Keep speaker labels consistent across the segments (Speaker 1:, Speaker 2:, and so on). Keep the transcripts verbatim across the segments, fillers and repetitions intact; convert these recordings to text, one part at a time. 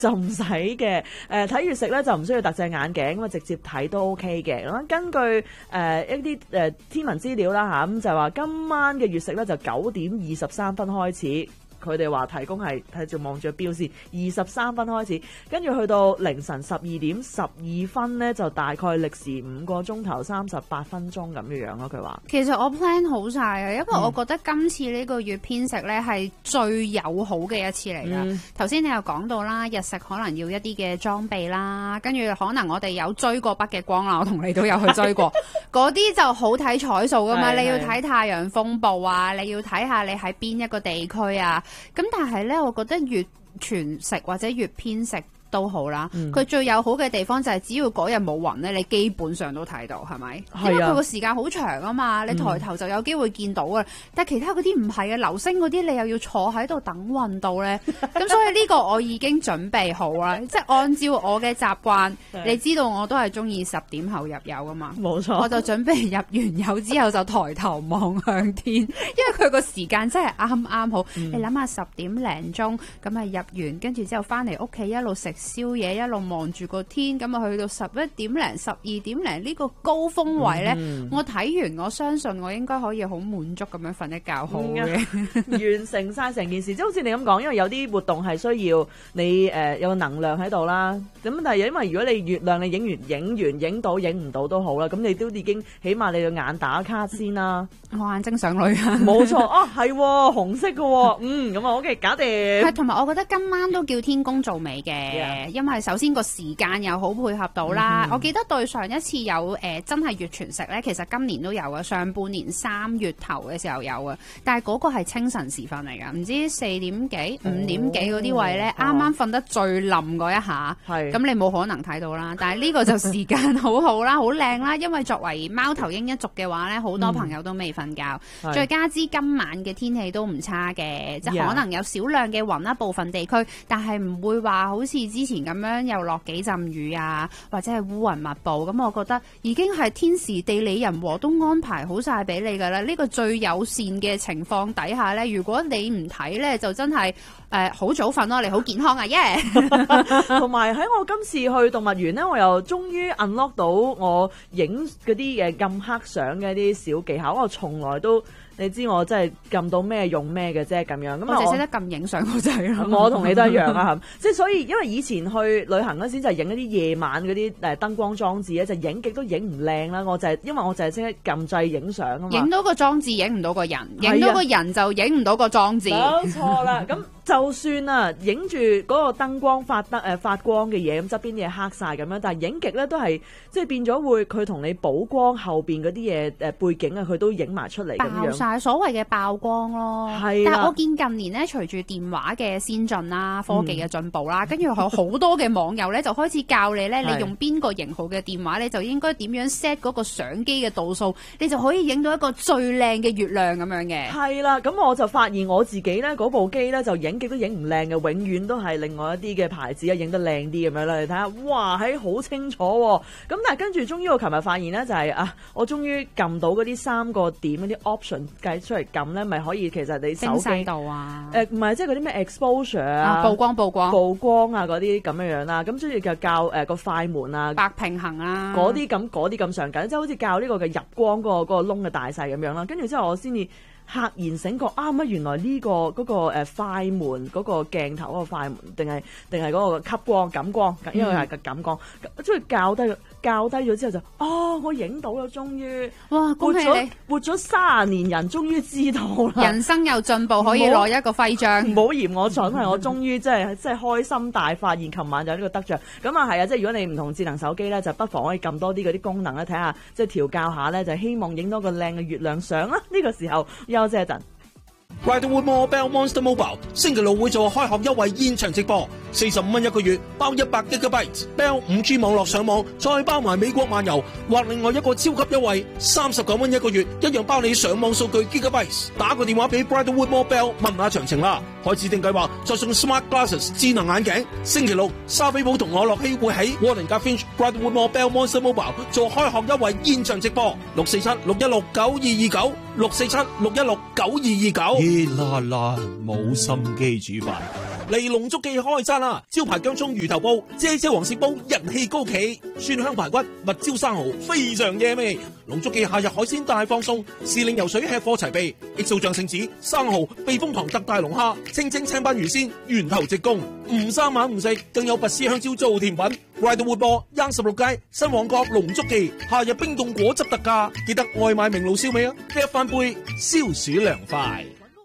Speaker 1: 就唔使嘅，誒睇月食咧就唔需要特製眼鏡，咁啊直接睇都 OK 嘅。咁根據誒、呃、一啲誒、呃、天文資料啦嚇，咁就話今晚嘅月食咧就九點二十三分開始。佢哋話提供係睇住望住標線，二十三分開始，跟住去到凌晨十二點十二分呢，就大概歷時五個鐘頭三十八分鐘咁樣樣咯。佢話
Speaker 2: 其實我 plan 好晒啊，因為我覺得今次呢個月偏食呢係最友好嘅一次嚟㗎。頭先、嗯、你又講到啦，日食可能要一啲嘅裝備啦，跟住可能我哋有追過北極光啦，我同你都有去追過，嗰啲就好睇彩數㗎嘛，你要睇太陽風暴啊，你要睇下你喺邊一個地區啊。咁但係咧，我覺得月全食或者月偏食都好啦，佢、嗯、最友好嘅地方就係只要嗰日冇雲咧，你基本上都睇到，係咪？係啊，因為佢個時間好長啊嘛，你抬頭就有機會見到啊。嗯、但係其他嗰啲唔係啊，流星嗰啲你又要坐喺度等運到咧，咁所以呢個我已經準備好啦，即係按照我嘅習慣，你知道我都係中意十點後入油噶嘛，冇錯，我就準備入完油之後就抬頭望向天，因為佢個時間真係啱啱好。嗯、你諗下十點零鐘咁啊入完，跟住之後翻嚟屋企一路食宵夜，一路望住個天，咁啊去到十一點零、十二點零呢個高峰位咧，嗯、我睇完，我相信我應該可以好滿足咁樣瞓一覺好嘅，
Speaker 1: 嗯、完成晒成件事，即係好似你咁講，因為有啲活動係需要你誒、呃、有個能量喺度啦。咁但係因為如果你月亮你影完影完影到影唔到都好啦，咁你都已經起碼你個眼打卡先啦。
Speaker 2: 我眼睛上女啊，
Speaker 1: 冇錯啊，係紅色嘅，嗯，咁啊 OK 搞掂。
Speaker 2: 係同埋我覺得今晚都叫天公造美嘅。Yeah. 因為首先個時間又好配合到啦，嗯、我記得對上一次有誒、呃、真係月全食咧，其實今年都有啊，上半年三月頭嘅時候有啊，但係嗰個係清晨時分嚟㗎，唔知四點幾五點幾嗰啲位咧，啱啱瞓得最冧嗰一下，咁你冇可能睇到啦。但係呢個就時間好好啦，好靚啦，因為作為貓頭鷹一族嘅話咧，好多朋友都未瞓覺，嗯、再加之今晚嘅天氣都唔差嘅，即係可能有少量嘅雲啦，部分地區，但係唔會話好似之前咁樣又落幾陣雨啊，或者係烏雲密布，咁我覺得已經係天時地利人和都安排好晒俾你噶啦。呢、這個最友善嘅情況底下呢，如果你唔睇呢，就真係誒好早瞓咯，你好健康啊耶！
Speaker 1: 同埋喺我今次去動物園呢，我又終於 unlock 到我影嗰啲嘅咁黑相嘅一啲小技巧，我從來都。你知我真係撳到咩用咩嘅啫咁樣，咁
Speaker 2: 我淨係識得撳影相嗰陣咯。
Speaker 1: 我同你都一樣啊，即係所以，因為以前去旅行嗰時就係影一啲夜晚嗰啲誒燈光裝置咧，就影極都影唔靚啦。我就係、是、因為我就係識得撳掣影相啊嘛。
Speaker 2: 影到個裝置影唔到個人，影到個人就影唔到個裝置。
Speaker 1: 冇錯啦，咁就算啊，影住嗰個燈光發得誒、呃、發光嘅嘢，咁側邊啲嘢黑晒咁樣，但係影極咧都係即係變咗會佢同你補光後邊嗰啲嘢誒背景啊，佢都影埋出嚟咁樣。
Speaker 2: 係所謂嘅曝光咯，係但係我見近年咧，隨住電話嘅先進啦、科技嘅進步啦，跟住有好多嘅網友咧就開始教你咧，你用邊個型號嘅電話咧，就應該點樣 set 嗰個相機嘅度數，你就可以影到一個最靚嘅月亮咁樣嘅。係啦，咁我就發現我自己咧嗰部機咧就影極都影唔靚嘅，永遠都係另外一啲嘅牌子啊影得靚啲咁樣啦。你睇下，哇，係好清楚喎！咁但係跟住，終於我琴日發現咧就係、是、啊，我終於撳到嗰啲三個點嗰啲 option。計出嚟撳咧，咪可以其實你手機度啊？
Speaker 1: 誒唔係，即係嗰啲咩 exposure 啊、
Speaker 2: 啊、曝光、曝光、
Speaker 1: 曝光啊嗰啲咁樣樣啦。咁所以就教誒個、呃、快門啊、
Speaker 2: 白平衡啊
Speaker 1: 嗰啲咁嗰啲咁上緊，即係好似教呢個嘅入光嗰、嗰個嗰、嗰個窿嘅大細咁樣啦。跟住之後我先至赫然醒覺啊！乜原來呢、呢個嗰、嗰個誒、呃、快門嗰、嗰個鏡頭嗰個快門，定係定係嗰個吸光感光，因為係個感光，即係校低校低咗之後就哦，我影到啦，終於
Speaker 2: 哇！恭喜你
Speaker 1: 活咗三十年人，終於知道啦，
Speaker 2: 人生有進步，可以攞一個徽章。
Speaker 1: 唔好嫌我蠢，係我終於真係真係開心大發現，琴晚就有呢個得獎。咁啊係啊，即係如果你唔同智能手機咧，就不妨可以撳多啲嗰啲功能咧，睇下即係調教下咧，就希望影多個靚嘅月亮相啦。呢、呢個時候休息一陣。
Speaker 3: Bridlewood Mall Bell Monster Mobile 星期六會做開學優惠現場直播，四十五蚊一個月，包一百 Gigabyte Bell 五 G 網絡上網，再包埋美國漫遊，或另外一個超級優惠，三十九蚊一個月，一樣包你上網數據 Gigabyte。打個電話俾 Bridlewood Mall Bell 問下詳情啦。開指定計劃再送 Smart Glasses 智能眼鏡。星期六沙菲堡同我樂希會喺 Warden Garfinch Bridlewood Mall Bell Monster Mobile 做開學優惠現場直播，六四七六一六九二二九，六四七六一六九二二九。
Speaker 4: 熱辣辣冇心機煮飯，
Speaker 3: 嚟龍足記開餐啦！招牌薑葱魚頭煲、姐姐黃鱔煲人氣高企，蒜香排骨、蜜椒生蠔非常惹味。龍足記夏日海鮮大放送，時令游水吃貨齊備，X O醬聖子、生蠔、避風塘特大龍蝦、清蒸青斑魚鮮、源頭直供，唔生猛唔食，更有拔絲香蕉做甜品。快到活播，央十六街新旺角龍足記，夏日冰凍果汁特價，記得外賣明爐燒味啊！一翻杯消暑涼快。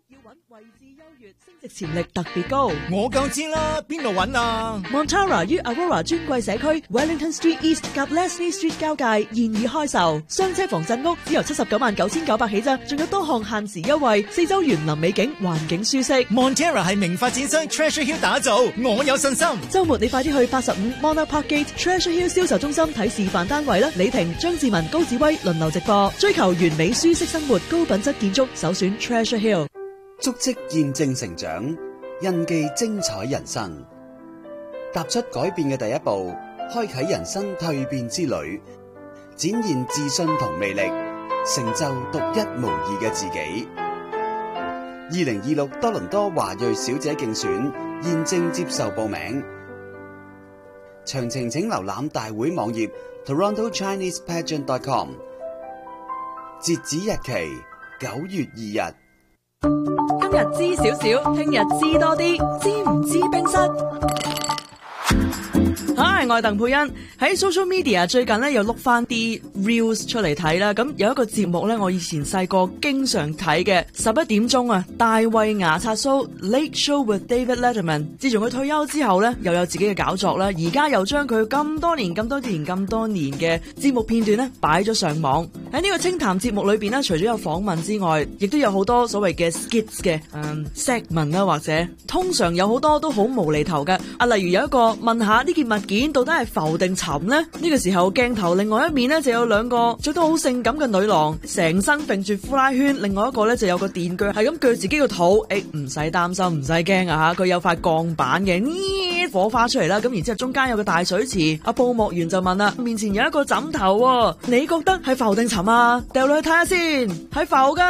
Speaker 1: 潛力特別高，
Speaker 4: 我夠知啦，邊度揾啊
Speaker 1: Montara 於 Aurora 專櫃社區 Wellington Street East 及 Leslie Street 交界現已開售，雙車房鎮屋只由七十九萬九千九百起啫，仲有多項限時優惠，四周園林美景，環境舒適。
Speaker 4: Montara 係名發展商 Treasure Hill 打造，我有信心。
Speaker 1: 周末你快啲去八十五 Monarch Park Gate Treasure Hill 銷售中心睇示範單位啦！李婷、張志文、高子威輪流直播，追求完美舒適生活，高品質建築，首選 Treasure Hill。
Speaker 5: 足跡見證成長，印記精彩人生。踏出改變嘅第一步，開啟人生蛻變之旅，展現自信同魅力，成就獨一無二嘅自己。二零二六多倫多華裔小姐競選現正接受報名，詳情請瀏覽大會網頁 toronto chinese pageant dot com。截止日期九月二日。
Speaker 1: 今日知少少，聽日知多啲，知唔知冰室？Hi， 我係鄧佩欣。喺 social media 最近咧又碌翻啲 reels 出嚟睇啦，咁有一個節目咧，我以前細個經常睇嘅，十一點鐘啊，大衛牙刷蘇 Late Show with David Letterman。自從佢退休之後咧，又有自己嘅搞作啦，而家又將佢咁多年、咁多年、咁多年嘅節目片段咧擺咗上網。喺呢個清談節目裏邊咧，除咗有訪問之外，亦都有好多所謂嘅 skits 嘅嗯 segment 啦，或者通常有好多都好無厘頭嘅。啊，例如有一個問下呢件物件到底係浮定沉呢？呢、呢個時候鏡頭另外一面呢，就有兩個着得好性感嘅女郎，成身揈住呼啦圈，另外一個呢，就有個電鋸係咁鋸自己個肚。誒，唔使擔心，唔使驚啊吓，佢有塊鋼板嘅，呢火花出嚟啦。咁然之後中間有個大水池，阿報幕員就問啦：面前有一個枕頭、哦，你覺得係浮定沉啊？掉落去睇下先，係浮噶。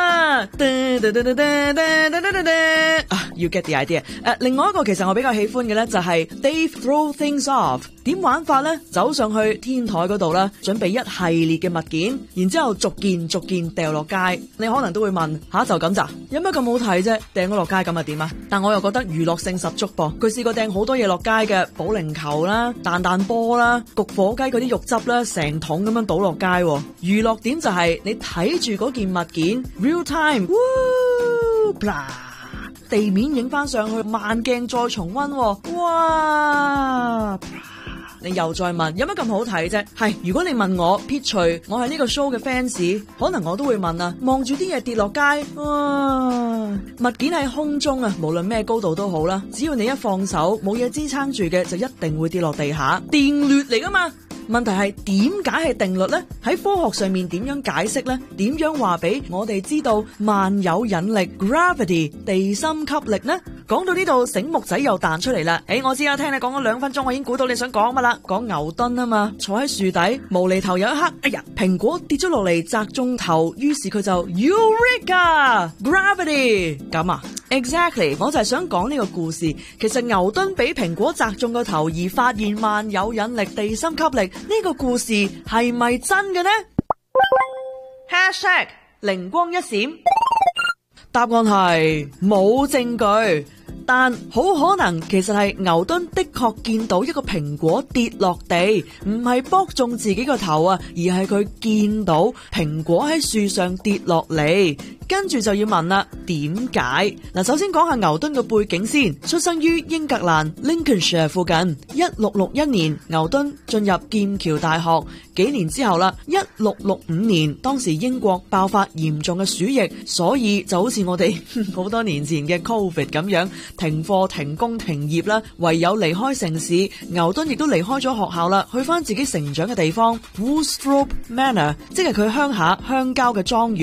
Speaker 1: 啊，要 get the idea。誒，另外一個其實我比較喜歡嘅呢，就係 Dave throw things off。點玩法呢？走上去天台嗰度啦，準備一系列嘅物件，然之後逐件逐件掉落街。你可能都會問：吓，就咁咋？有咩咁好睇啫？掟咗落街咁啊點啊？但我又覺得娛樂性十足噃。佢試過掟好多嘢落街嘅，保齡球啦、彈彈波啦、焗火雞嗰啲肉汁啦，成桶咁樣倒落街。娛樂點就係你睇住嗰件物件 real time， 地面影翻上去，慢鏡再重溫，哇！你又再問有乜咁好睇啫？係如果你問我撇除我係呢個 show 嘅 fans， 可能我都會問啊，望住啲嘢跌落街，哇！物件喺空中啊，無論咩高度都好啦，只要你一放手，冇嘢支撐住嘅，就一定會跌落地下，定律嚟噶嘛。問題係點解係定律呢？喺科學上面點樣解釋呢？點樣話俾我哋知道萬有引力 gravity 地心吸力呢？講到呢度，醒目仔又彈出嚟啦！誒，我知啦，聽你講咗兩分鐘，我已經估到你想講乜啦。講牛頓啊嘛，坐喺樹底，無厘頭有一刻，哎呀，蘋果跌咗落嚟砸中頭，於是佢就 Eureka Gravity 咁啊 ，exactly， 我就係想講呢個故事。其實牛頓俾蘋果砸中個頭而發現萬有引力、地心吸力。呢個故事係咪真嘅呢？ Hashtag 靈光一閃，答案係冇證據，但好可能其實係牛頓的確見到一個蘋果跌落地，唔係卜中自己個頭啊，而係佢見到蘋果喺樹上跌落嚟。跟住就要問啦，點解？嗱，首先講下牛頓嘅背景先。出生於英格蘭 Lincolnshire 附近，一六六一年牛頓進入劍橋大學。幾年之後啦，一六六五年，當時英國爆發嚴重嘅鼠疫，所以就好似我哋好多年前嘅 Covid 咁樣，停課、停工、停業啦，唯有離開城市。牛頓亦都離開咗學校啦，去翻自己成長嘅地方 Woolsthorpe Manor，即係佢鄉下鄉郊嘅莊園。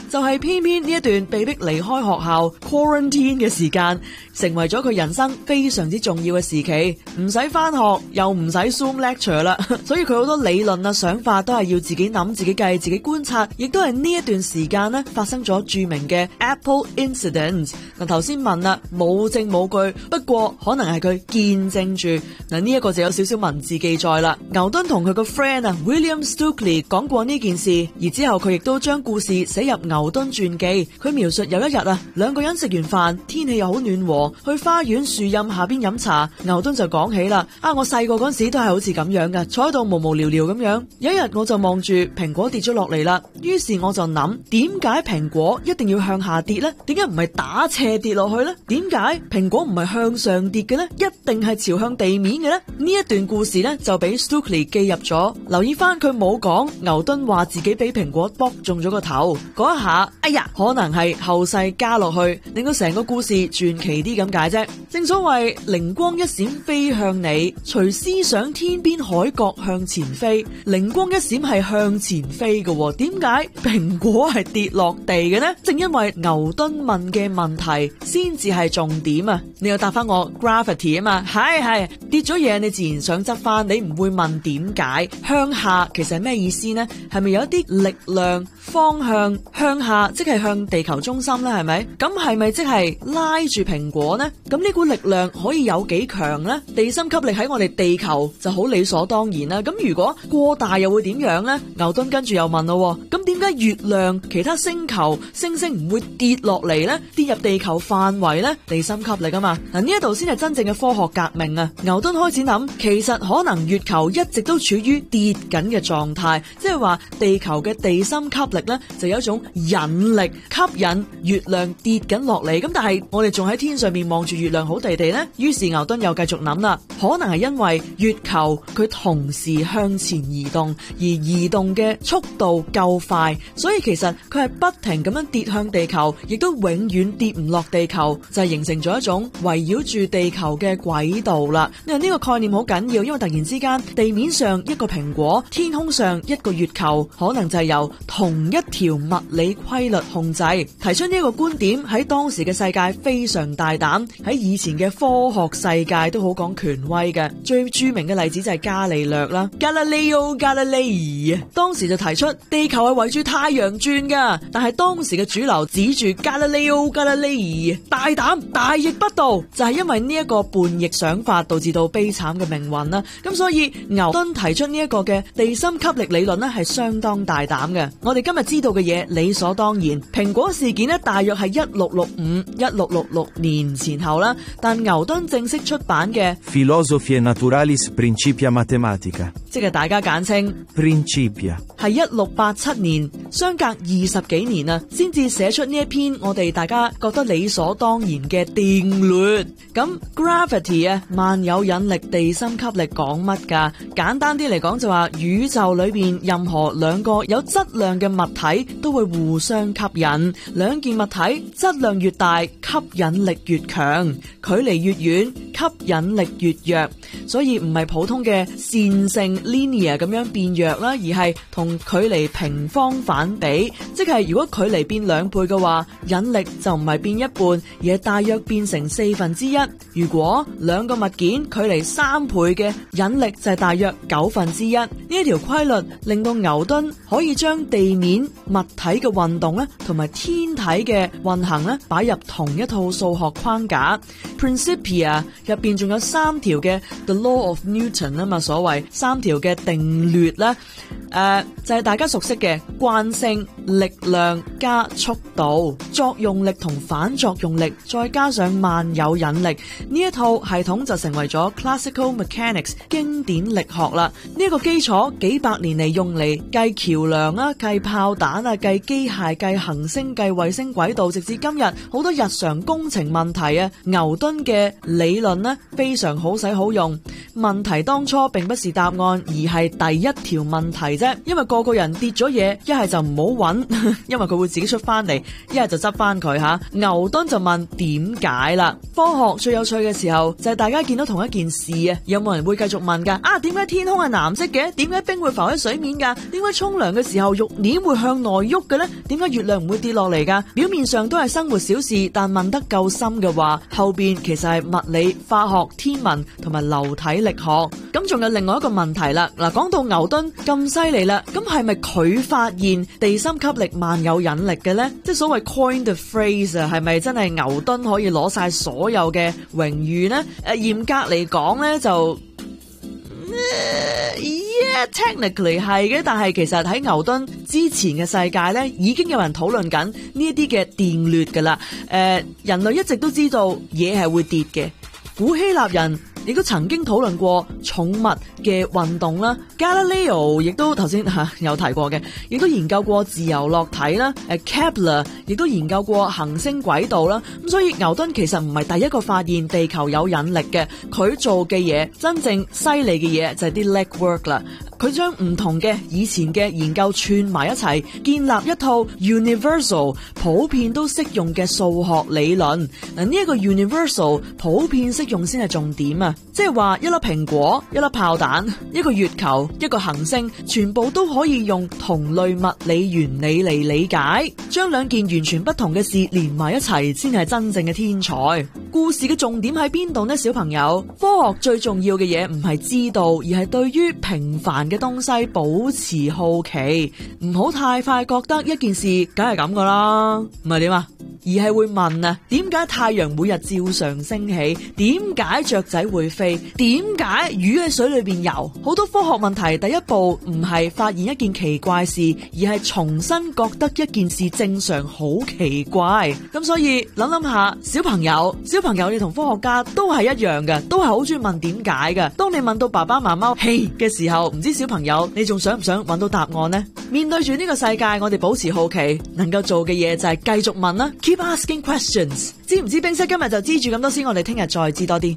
Speaker 1: 就係偏偏呢一段被逼離開學校 quarantine 嘅時間，成為咗佢人生非常之重要嘅時期，唔使翻學又唔使 Zoom lecture 啦，所以佢好多理論啊想法都係要自己諗、自己計、自己觀察，亦都係呢一段時間呢發生咗著名嘅 Apple Incident。嗱，頭先問啦，冇證冇據，不過可能係佢見證住。嗱，呢一個就有少少文字記載啦。牛頓同佢個 friend 啊 William Stukeley 講過呢件事，而之後佢亦都將故事寫入牛頓傳記。佢描述有一日啊，兩個人食完飯，天氣又好暖和，去花園樹蔭下邊飲茶。牛頓就講起啦，啊，我細個嗰陣時都係好似咁樣噶，坐喺度無無聊聊咁樣。有一日我就望住蘋果跌咗落嚟啦，於是我就諗，點解蘋果一定要向下跌呢？點解唔係打斜跌落去呢？點解蘋果唔係向上跌嘅呢？一定係朝向地面嘅呢？呢一段故事呢，就俾 Stukeley 記入咗。留意翻佢冇講牛頓話自己俾蘋果卜中咗個頭嗰一下，哎呀，可能係後世加落去，令到成個故事傳奇啲咁解啫。正所謂靈光一閃飛向你，隨思想天邊海角向前飛。靈光一閃係向前飛嘅，點解蘋果係跌落地嘅呢？正因為牛頓問嘅問題先至係重點啊！你又答翻我 gravity 啊嘛，係係跌咗嘢，你自然想執翻，你唔會問點解。向下其實係咩意思呢？係咪有一啲力量方向向下，即係向地球中心呢？係咪？咁係咪即係拉住蘋果呢？咁呢股力量可以有幾強呢？地心吸力喺我哋地球就好理所當然啦。咁如果過大又會點樣呢？牛頓跟住又問咯，咁點解月亮、其他星球、星星唔會跌落嚟呢？跌入地球範圍呢？地心吸力啊嘛。嗱，呢一度先係真正嘅科學革命啊！牛頓開始諗，其實可能月球一直都處於跌緊嘅狀態，即係話地球嘅地心吸力呢，就有一種引力吸引月亮跌緊落嚟。咁但係我哋仲喺天上面望住月亮好地地呢？於是牛頓又繼續諗啦，可能係因為月球佢同時向前移動，而移動嘅速度夠快，所以其實佢係不停咁樣跌向地球，亦都永遠跌唔落地球，就係形成咗一種圍繞住地球嘅軌道啦。呢個概念好緊要，因為突然之間地面上一個蘋果，天空上一個月球，可能就係由同一條物理規律控制。提出呢個觀點喺當時嘅世界非常大膽，喺以前嘅科學世界都好講權威嘅。最著名嘅例子就係伽利略啦 ，Galileo Galilei， 當時就提出地球係圍住太陽轉噶，但係當時嘅主流指住 Galileo Galilei， 大膽大逆不道，就係因為呢一個叛逆想法導致到悲慘嘅命運啦。咁所以牛頓提出呢一個嘅地心吸力理論呢，係相當大膽嘅。我哋今日知道嘅嘢理所當然，蘋果事件呢，大約係一六六五、一六六六年前後啦。但牛頓正式出版嘅
Speaker 6: Philosophiae Naturalis Principia Mathematica，
Speaker 1: 即係大家簡稱
Speaker 6: Principia，
Speaker 1: 係一六八七年，相隔二十幾年啊，先至寫出呢一篇我哋大家覺得理所當然嘅定律。咁 gravity 啊，萬有引力、地心吸力講乜噶？簡單啲嚟講就話宇宙裏邊任何兩個有質量嘅物體都會互相吸引，兩件物體質量越大，吸引力越強，距離越遠，吸引力越弱。所以唔係普通嘅線性 linear 咁樣變弱啦，而係同距離平方反比，即係如果距離變兩倍嘅話，引力就唔係變一半，而係大約變成四分之一。如果兩個物件距離三倍嘅，引力就係大約九分之一。呢一條規律令到牛頓可以將地面物體嘅運動咧，同埋天體嘅運行咧，擺入同一套數學框架。Principia 入邊仲有三條嘅 The Law of Newton 啊嘛，所謂三條嘅定律咧，誒、呃、就係、是、大家熟悉嘅慣性、力量加速度、作用力同反作用力，再加上萬有引力，呢一套系統就成為咗 Classical Mechanics 經典力學啦。呢、這、一個基礎幾百年嚟用嚟計橋梁啊、計炮彈啊、計機械、計行星、計衛星軌道，直至今日好多日常工程問題啊，牛頓嘅理論呢非常好使好用。問題當初並不是答案，而係第一條問題啫。 啫，因為個個人跌咗嘢，一係就唔好揾，因為佢會自己出翻嚟，一係就執翻佢吓。牛頓就問點解啦？科學最有趣嘅時候就係大家見到同一件事啊，有冇人會繼續問噶？啊，點解天空係藍色嘅？點解冰會浮喺水面噶？點解沖涼嘅時候浴簾會向內喐嘅呢？點解月亮唔會跌落嚟噶？表面上都係生活小事，但問得夠深嘅話，後邊其實係物理、化學、天文同埋流體力學。咁仲有另外一個問題啦，嗱，講到牛頓咁犀利啦，咁係咪佢發現地心吸力萬有引力嘅呢？即係所謂 coin the phrase 啊，係咪真係牛頓可以攞晒所有嘅榮譽呢？誒，嚴格嚟講呢，就、呃、yeah technically 係嘅，但係其實喺牛頓之前嘅世界呢，已經有人討論緊呢一啲嘅電律噶啦。誒、呃，人類一直都知道嘢係會跌嘅，古希臘人亦都曾經討論過重物嘅運動啦。Galileo 亦都頭先吓有提過嘅，亦都研究過自由落體啦。誒 Kepler 亦都研究過行星軌道啦。咁所以牛頓其實唔係第一個發現地球有引力嘅，佢做嘅嘢真正犀利嘅嘢就係啲 legwork 啦。佢將唔同嘅以前嘅研究串埋一齊，建立一套 universal 普遍都適用嘅數學理論。嗱，呢一個 universal 普遍適用先係重點啊！即係話一粒蘋果、一粒炮彈、一個月球、一個行星，全部都可以用同類物理原理嚟理解。將兩件完全不同嘅事連埋一齊，先係真正嘅天才。故事嘅重點喺邊度呢？小朋友，科學最重要嘅嘢唔係知道，而係對於平凡嘅東西保持好奇，唔好太快覺得一件事梗係咁噶啦，唔係點啊？而係會問啊，點解太陽每日照常升起？點解雀仔會飛？點解魚喺水裏邊游？好多科學問題，第一步唔係發現一件奇怪事，而係重新覺得一件事正常好奇怪。咁所以諗諗下，小朋友，小朋友你同科學家都係一樣嘅，都係好中意問點解嘅。當你問到爸爸媽媽嘿嘅時候，唔知小朋友你仲想唔想揾到答案呢？面對住呢個世界，我哋保持好奇，能夠做嘅嘢就係繼續問啦。Keep asking questions。知唔知冰室今日就知住咁多先，我哋聽日再知多啲。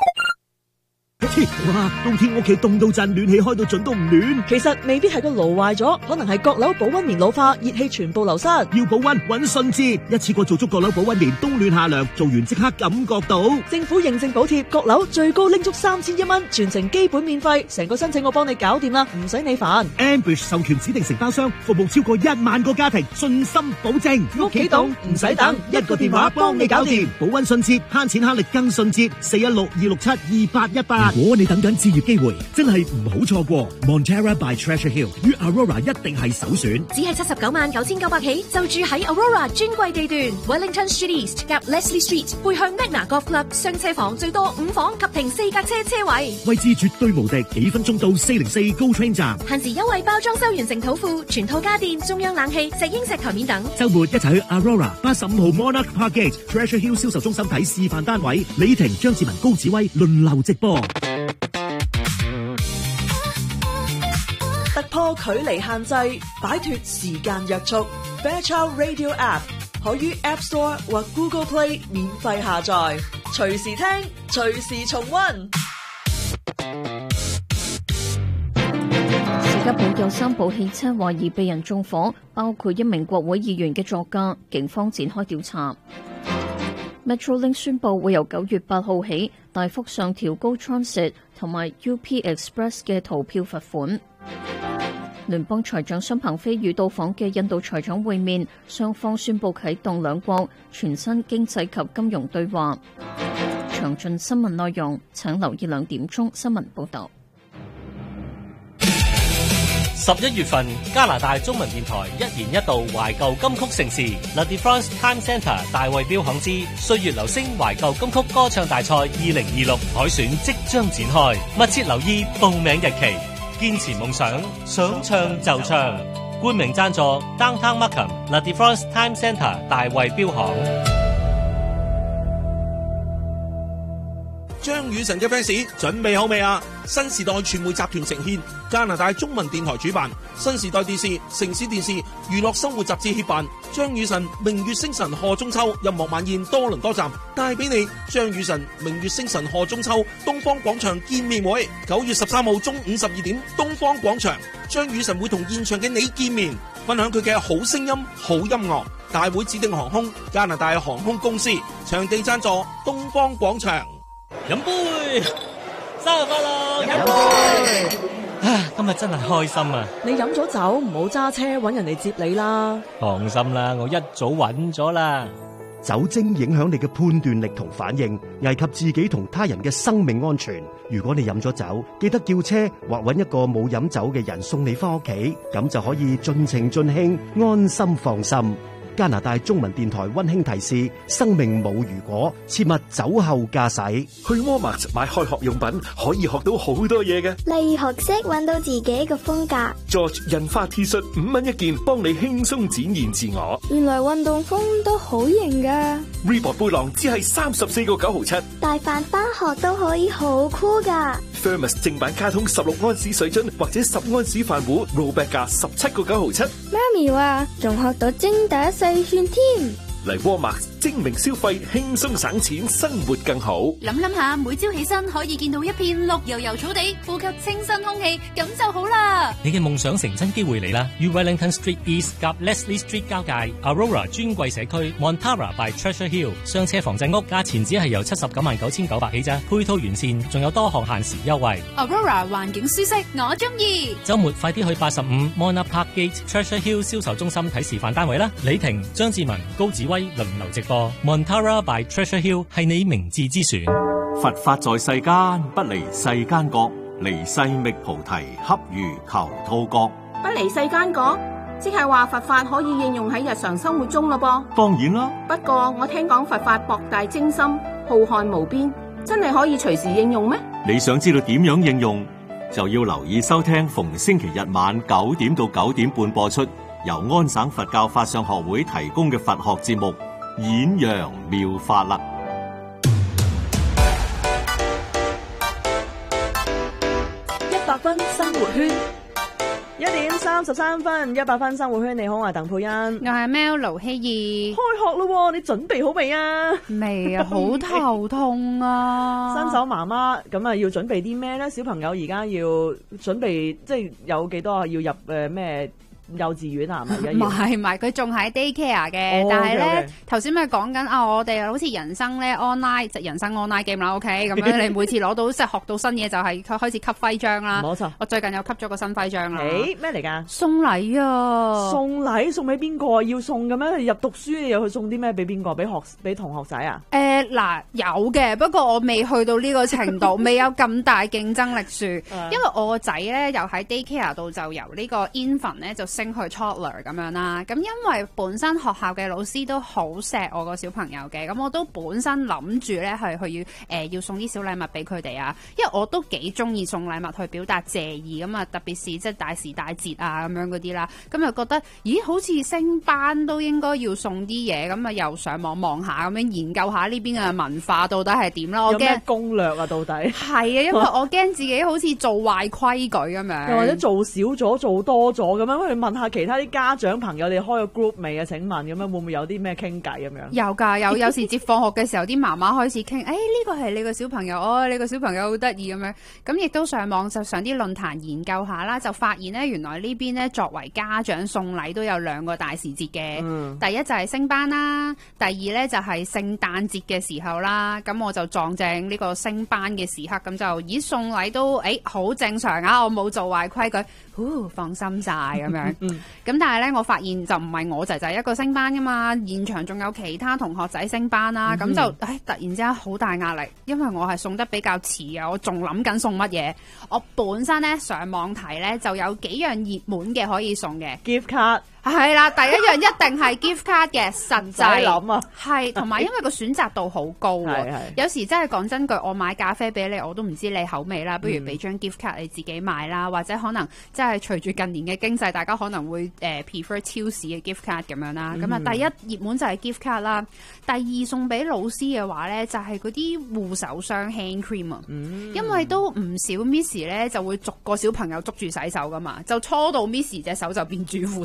Speaker 7: 哇！冬天屋企凍到震，暖氣開到準都唔暖。
Speaker 1: 其實未必係個爐壞咗，可能係閣樓保溫棉老化，熱氣全部流失。
Speaker 7: 要保溫搵信捷，一次過做足閣樓保溫棉，冬暖夏涼，做完即刻感覺到。
Speaker 1: 政府認證補貼，閣樓最高拎足三千一蚊，全程基本免費，成個申請我幫你搞掂啦，唔使你煩。
Speaker 7: Ambush 授權指定承包商，服務超過一萬個家庭，信心保證。
Speaker 1: 屋企凍唔使等，
Speaker 7: 一個電話幫你搞掂。保溫信捷，慳錢慳力更信捷。四一六二六七二八一八。如果你等緊置業機會，真係唔好錯過。Montera by Treasure Hill 與 Aurora 一定係首選。
Speaker 8: 只係七十九萬九千九百起，就住喺 Aurora 專櫃地段 Wellington Street East 夾 Leslie Street， 背向 Magna Golf Club， 雙車房最多五房及停四架車車位，
Speaker 7: 位置絕對無敵，幾分鐘到四零四 GO Train 站。
Speaker 8: 限時優惠包裝修完成土庫，全套家電、中央冷氣、石英石台面等。
Speaker 7: 週末一齊去 Aurora 八十五號 Monarch Park Gate Treasure Hill 銷售中心睇示範單位，李婷、張志文、高子威輪流直播。
Speaker 1: 突破距離限制，擺脫時間約束。Fairchild Radio App 可於 App Store 或 Google Play 免費下載，隨時聽，隨時重溫。
Speaker 9: 士嘉堡有三部汽車懷疑被人縱火，包括一名國會議員嘅座駕，警方展開調查。Metrolink 宣布會由九月八號起大幅上調 Go Transit 同埋 U P Express 嘅逃票罰款。聯邦財長辛彭菲與到訪嘅印度財長會面，雙方宣布啟動兩國全新經濟及金融對話。詳盡新聞內容，請留意兩點鐘新聞報道。
Speaker 10: 十一月份，加拿大中文電台一年一度懷舊金曲盛事 La De France Time Centre 大衛標行之歲月留聲懷舊金曲歌唱大賽二零二六海選即將展開，密切留意報名日期。堅持夢想，想唱就唱。冠名贊助 Downtown Markham La De France Time Centre 大衛標行。
Speaker 3: 張雨晨嘅 fans 準備好未啊？新時代傳媒集團呈獻，加拿大中文電台主辦，新時代電視、城市電視、娛樂生活雜誌協辦，張雨晨明月星辰賀中秋音樂晚宴多倫多站帶俾你張雨晨明月星辰賀中秋東方廣場見面會，九月十三號中午十二點東方廣場。 張雨晨會同現場嘅你見面，分享佢嘅好聲音、好音樂。大會指定航空加拿大航空公司，場地贊助東方廣場。
Speaker 10: 飲杯，生日快樂！
Speaker 1: 飲杯。
Speaker 10: 啊，今日真係開心啊！
Speaker 1: 你飲咗酒唔好揸車，搵人嚟接你啦。
Speaker 10: 放心啦，我一早揾咗啦。
Speaker 7: 酒精影響你嘅判斷力同反應，危及自己同他人嘅生命安全。如果你飲咗酒，記得叫車或搵一個冇飲酒嘅人送你翻屋企，咁就可以盡情盡興，安心放心。加拿大中文電台溫馨提示：生命冇如果，切勿酒後駕駛。
Speaker 11: 去 Walmart 買開學用品可以學到好多嘢嘅，
Speaker 12: 例如學識揾到自己嘅風格。
Speaker 11: George 印花 T 恤五蚊一件，幫你輕鬆展現自我。
Speaker 12: 原來運動風都好型噶。
Speaker 11: Reebok 背囊只係三十四個九毫七，
Speaker 12: 帶飯返學都可以好酷噶。
Speaker 11: Thermos 正版卡通十六安士水樽或者十安士飯壺 ，rollback 價十七個九毫七。
Speaker 12: 媽咪話仲學到精打細算添。
Speaker 11: 嚟 Walmart 精明消費，輕鬆省錢，生活更好。
Speaker 2: 諗諗下，每朝起身可以見到一片綠油油草地，呼吸清新空氣，咁就好啦。
Speaker 10: 你嘅夢想成真機會嚟啦！於 Wellington Street East 夾 Leslie Street 交界 Aurora 專櫃社區 Montara by Treasure Hill 雙車房仔屋，價錢只係由七十九萬九千九百起咋，配套完善，仲有多項限時優惠。
Speaker 2: Aurora 環境舒適，我中意。
Speaker 10: 週末快啲去八十五 Mona Park Gate Treasure Hill 銷售中心睇示範單位啦！李婷、張志文、高子威輪流直播 Montara by Treasure Hill 係你明智之選。
Speaker 13: 佛法在世間，不離世間覺，離世覓菩提，恰如求兔角。
Speaker 14: 不離世間覺，即係話佛法可以應用喺日常生活中咯噃。
Speaker 13: 當然啦，
Speaker 14: 不過我聽講佛法博大精深，浩瀚無邊，真係可以隨時應用咩？
Speaker 13: 你想知道點樣應用，就要留意收聽逢星期日晚九點到九點半播出，由安省佛教法相學會提供嘅佛學節目《演揚妙法》啦。
Speaker 1: 一百分生活圈，一點三十三分，一百分生活圈。你好，我係鄧佩欣，
Speaker 2: 我係 Mel 盧希義。
Speaker 1: 開學咯，你準備好未啊？
Speaker 2: 未啊，好頭痛啊！
Speaker 1: 新手媽媽咁啊，要準備啲咩咧？小朋友而家要準備，即係有幾多啊？要入誒咩？呃幼稚園啊，係咪？
Speaker 2: 唔係唔係，佢仲喺 daycare 嘅，
Speaker 1: oh,
Speaker 2: 但係咧
Speaker 1: okay, okay.
Speaker 2: 頭先咪講緊啊，我哋好似人生咧 online 即人生 online game 啦 ，OK， 咁樣你每次攞到即係學到新嘢就係開始吸徽章啦。冇錯，我最近又吸咗個新徽章啦。
Speaker 1: 誒咩嚟㗎？
Speaker 2: 送禮啊！
Speaker 1: 送禮送俾邊個？要送嘅咩？入讀書你又去送啲咩俾邊個？俾學俾同學仔啊？
Speaker 2: 誒、呃、嗱有嘅，不過我未去到呢個程度，未有咁大競爭力樹。因為我個仔咧又喺 daycare 度就由呢個 infant 咧就升去 toddler 咁樣啦，咁因為本身學校嘅老師都好錫我個小朋友嘅，咁我都本身諗住咧係去要誒、呃、要送啲小禮物俾佢哋啊，因為我都幾中意送禮物去表達謝意咁啊，特別是即係大時大節啊咁樣嗰啲啦，咁又覺得咦好似升班都應該要送啲嘢，咁啊又上網望下咁樣研究下呢邊嘅文化到底係點啦，我驚有咩
Speaker 1: 攻略啊到底
Speaker 2: 係啊，因為我驚自己好似做壞規矩咁樣，
Speaker 1: 又或者做少咗做多咗咁樣去問下其他啲家長朋友，你開個 group 未啊？請問咁樣會唔會有啲咩傾偈咁樣？
Speaker 2: 有㗎，有有時接放學嘅時候，啲媽媽開始傾，誒呢個係你個小朋友，哦你個小朋友好得意咁樣，咁亦都上網就上啲論壇研究下啦，就發現咧原來呢邊咧作為家長送禮都有兩個大時節嘅，嗯、第一就係升班啦，第二咧就係聖誕節嘅時候啦，咁我就撞正呢個升班嘅時刻，咁就咦送禮都誒好正常啊，我冇做壞規矩。放心晒咁樣，咁、嗯、但係咧，我發現就唔係我仔仔一個升班噶嘛，現場仲有其他同學仔升班啦，咁、嗯、就誒突然之間好大壓力，因為我係送得比較遲啊，我仲諗緊送乜嘢，我本身咧上網睇咧就有幾樣熱門嘅可以送嘅
Speaker 1: gift card。
Speaker 2: 係啦，第一樣一定係 gift card 嘅，實際
Speaker 1: 諗啊，
Speaker 2: 係同埋因為個選擇度好高啊，有時真係講真句，我買咖啡俾你，我都唔知你口味啦，不如俾張 gift card 你自己買啦，或者可能即係隨住近年嘅經濟，大家可能會誒、呃、prefer 超市嘅 gift card 咁樣啦。咁、嗯、啊，第一熱門就係 gift card 啦，第二送俾老師嘅話咧，就係嗰啲護手霜 hand cream 啊、嗯，因為都唔少 miss 咧就會逐個小朋友捉住洗手噶嘛，就搓到 miss 隻手就變主婦手。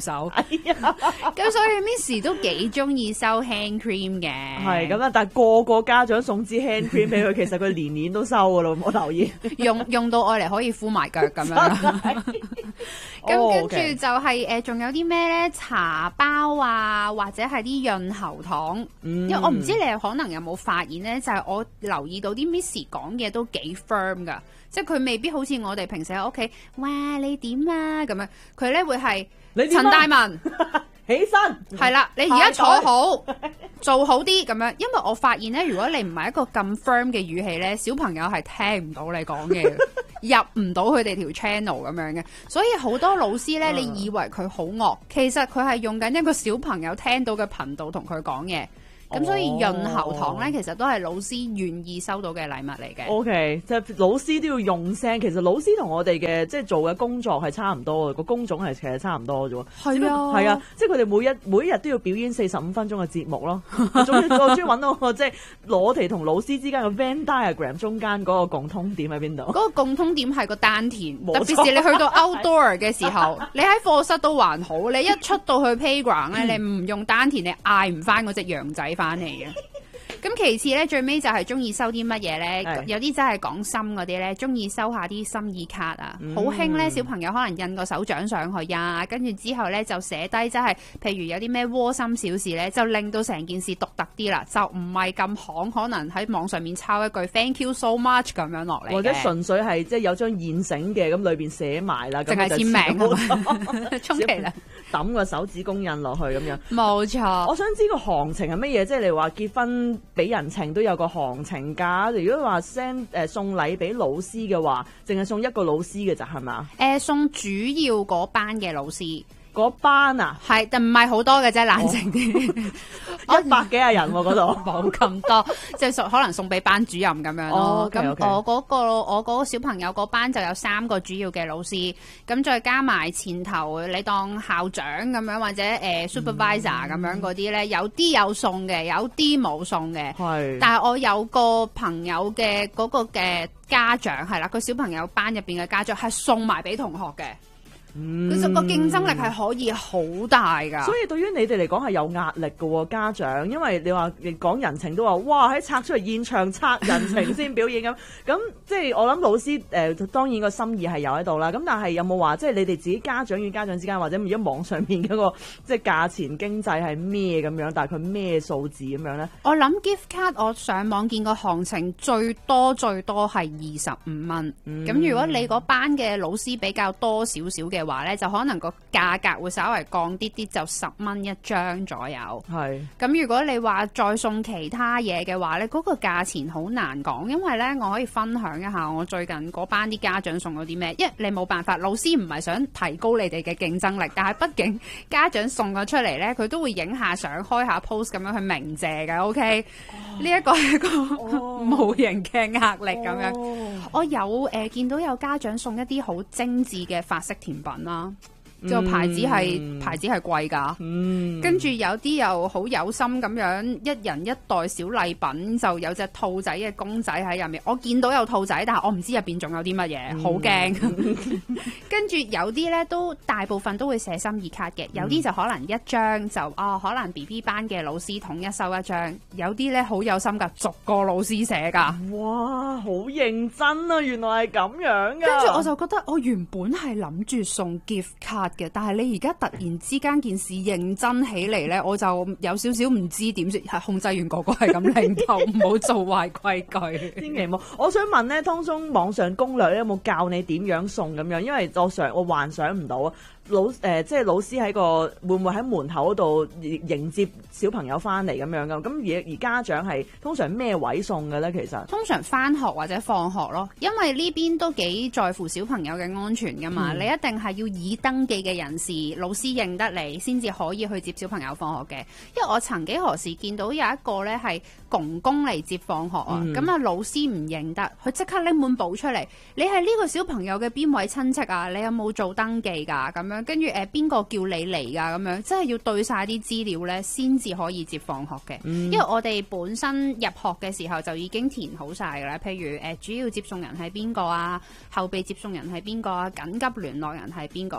Speaker 2: 咁所以 Miss 都幾中意收 hand cream 嘅。
Speaker 1: 係咁啦，但係個個家長送支 hand cream 俾佢，其實佢年年都收噶咯，冇留意。
Speaker 2: 用用到愛嚟可以敷埋腳咁樣。咁跟住就係誒，仲有啲咩咧？茶包啊，或者係啲潤喉糖。
Speaker 1: 嗯、
Speaker 2: 因為我唔知你可能有冇發現咧，就係、是、我留意到啲 Miss 講嘅都幾 firm 噶，即係佢未必好似我哋平時喺屋企，哇你點啊咁樣，佢咧會係陳大文
Speaker 1: 起身，
Speaker 2: 係啦，你而家坐好，做好啲咁樣。因為我發現咧，如果你唔係一個咁 firm 嘅語氣咧，小朋友係聽唔到你講嘢，入唔到佢哋條 channel 咁樣嘅。所以好多老師咧，你以為佢好惡，其實佢係用緊一個小朋友聽到嘅頻道同佢講嘢。咁所以潤喉糖咧，其實都係老師願意收到嘅禮物嚟嘅。
Speaker 1: O K， 即係老師都要用聲。其實老師同我哋嘅即係做嘅工作係差唔多嘅，個工種係其實差唔多啫喎。
Speaker 2: 係啊，
Speaker 1: 係啊，即係佢哋每一每一日都要表演四十五分鐘嘅節目咯。我終於我終於揾到個即係我哋同老師之間嘅 Venn diagram 中間嗰個共通點喺邊度？
Speaker 2: 嗰個共通點係個丹田，特別是你去到 outdoor 嘅時候，你喺課室都還好，你一出到去 playground 咧，你唔用丹田，你嗌唔翻嗰隻羊仔翻嚟嘅。咁其次咧，最尾就係中意收啲乜嘢咧？有啲真係講心嗰啲咧，中意收下啲心意卡啊！好興咧，小朋友可能印個手掌上去啊，跟住之後咧就寫低，即係譬如有啲咩窩心小事咧，就令到成件事獨特啲啦，就唔係咁行，可能喺網上面抄一句 Thank you so much 咁樣落嚟，
Speaker 1: 或者純粹係即係有張現成嘅，咁裏邊寫埋啦，
Speaker 2: 淨係簽名，充其量
Speaker 1: 抌個手指公印落去咁樣。
Speaker 2: 冇錯。
Speaker 1: 我想知個行情係乜嘢？即係你話結婚俾人情都有個行情㗎。如果話 send 誒送禮俾老師嘅話，淨係送一個老師嘅咋係嘛？
Speaker 2: 誒、呃、送主要嗰班嘅老師。
Speaker 1: 嗰班啊，
Speaker 2: 係，但唔係好多嘅啫，冷靜啲，
Speaker 1: 一百幾廿人喎嗰度，
Speaker 2: 冇咁多，即係可能送俾班主任咁樣咯。咁、哦 okay, okay. 我嗰、嗰個我嗰個小朋友嗰班就有三個主要嘅老師，咁再加埋前頭你當校長咁樣或者誒、呃、supervisor 咁、嗯、樣嗰啲咧，有啲有送嘅，有啲冇送嘅。係，但係我有個朋友嘅嗰個嘅家長係啦，佢小朋友班入邊嘅家長係送埋俾同學嘅。
Speaker 1: 嗯、
Speaker 2: 其實個競爭力係可以好大㗎，
Speaker 1: 所以對於你哋嚟講係有壓力㗎喎，家長，因為你話講人情都話，哇喺拆出嚟現場拆人情先表演咁，咁即係我諗老師誒、呃、當然個心意係有喺度啦，咁但係有冇話即係你哋自己家長與家長之間，或者而家網上面嗰個即係價錢經濟係咩咁樣，大概咩數字咁樣咧？
Speaker 2: 我諗 gift card 我上網見過行情最多最多係二十五蚊，咁、嗯、如果你嗰班嘅老師比較多少少嘅話咧，就可能個價格會稍微降啲啲，就十蚊一張左右。係。咁如果你話再送其他嘢嘅話咧，嗰、嗰個價錢好難講，因為咧我可以分享一下我最近嗰班啲家長送咗啲咩。因為你冇辦法，老師唔係想提高你哋嘅競爭力，但係畢竟家長送咗出嚟咧，佢都會影下相、開下 post 咁樣去鳴謝嘅。OK，呢一個係一個、哦、無形嘅壓力咁樣。哦、我有誒、呃、見到有家長送一啲好精緻嘅法式甜品啦。個牌子係、嗯、牌子係貴㗎，嗯、跟住有啲又好有心咁樣，一人一袋小禮品，就有隻兔仔嘅公仔喺入面。我見到有兔仔，但係我唔知入邊仲有啲乜嘢，好、嗯、驚。跟住有啲咧都大部分都會寫心意卡嘅，有啲就可能一張就哦，可能 B B 班嘅老師統一收一張，有啲咧好有心㗎，逐個老師寫㗎。哇，好認真啊！原來係咁樣㗎。跟住我就覺得，我原本係諗住送 gift card嘅，但係你而家突然之間件事認真起嚟咧，我就有少少唔知點算，係控制完個個係咁領頭，唔好做壞規矩。千祈冇。我想問咧，當中網上攻略咧有冇教你點樣送咁樣？因為我想我幻想唔到啊。老誒、呃，即係老師喺個會唔會喺門口度迎接小朋友翻嚟咁樣噶？咁而而家長係通常咩位送嘅咧？其實通常翻學或者放學咯，因為呢邊都幾在乎小朋友嘅安全噶嘛。嗯、你一定係要已登記嘅人士，老師認得你先至可以去接小朋友放學嘅。因為我曾幾何時見到有一個咧係公公嚟接放學啊，咁啊、嗯、老師唔認得，佢即刻拎本簿出嚟，你係呢個小朋友嘅邊位親戚啊？你有冇做登記㗎？咁樣跟住誒邊個叫你嚟㗎？咁樣真係要對晒啲資料咧，先至可以接放學嘅。嗯、因為我哋本身入學嘅時候就已經填好晒㗎啦。譬如誒、呃、主要接送人係邊個啊？後備接送人係邊個啊？緊急聯絡人係邊個？咁佢哋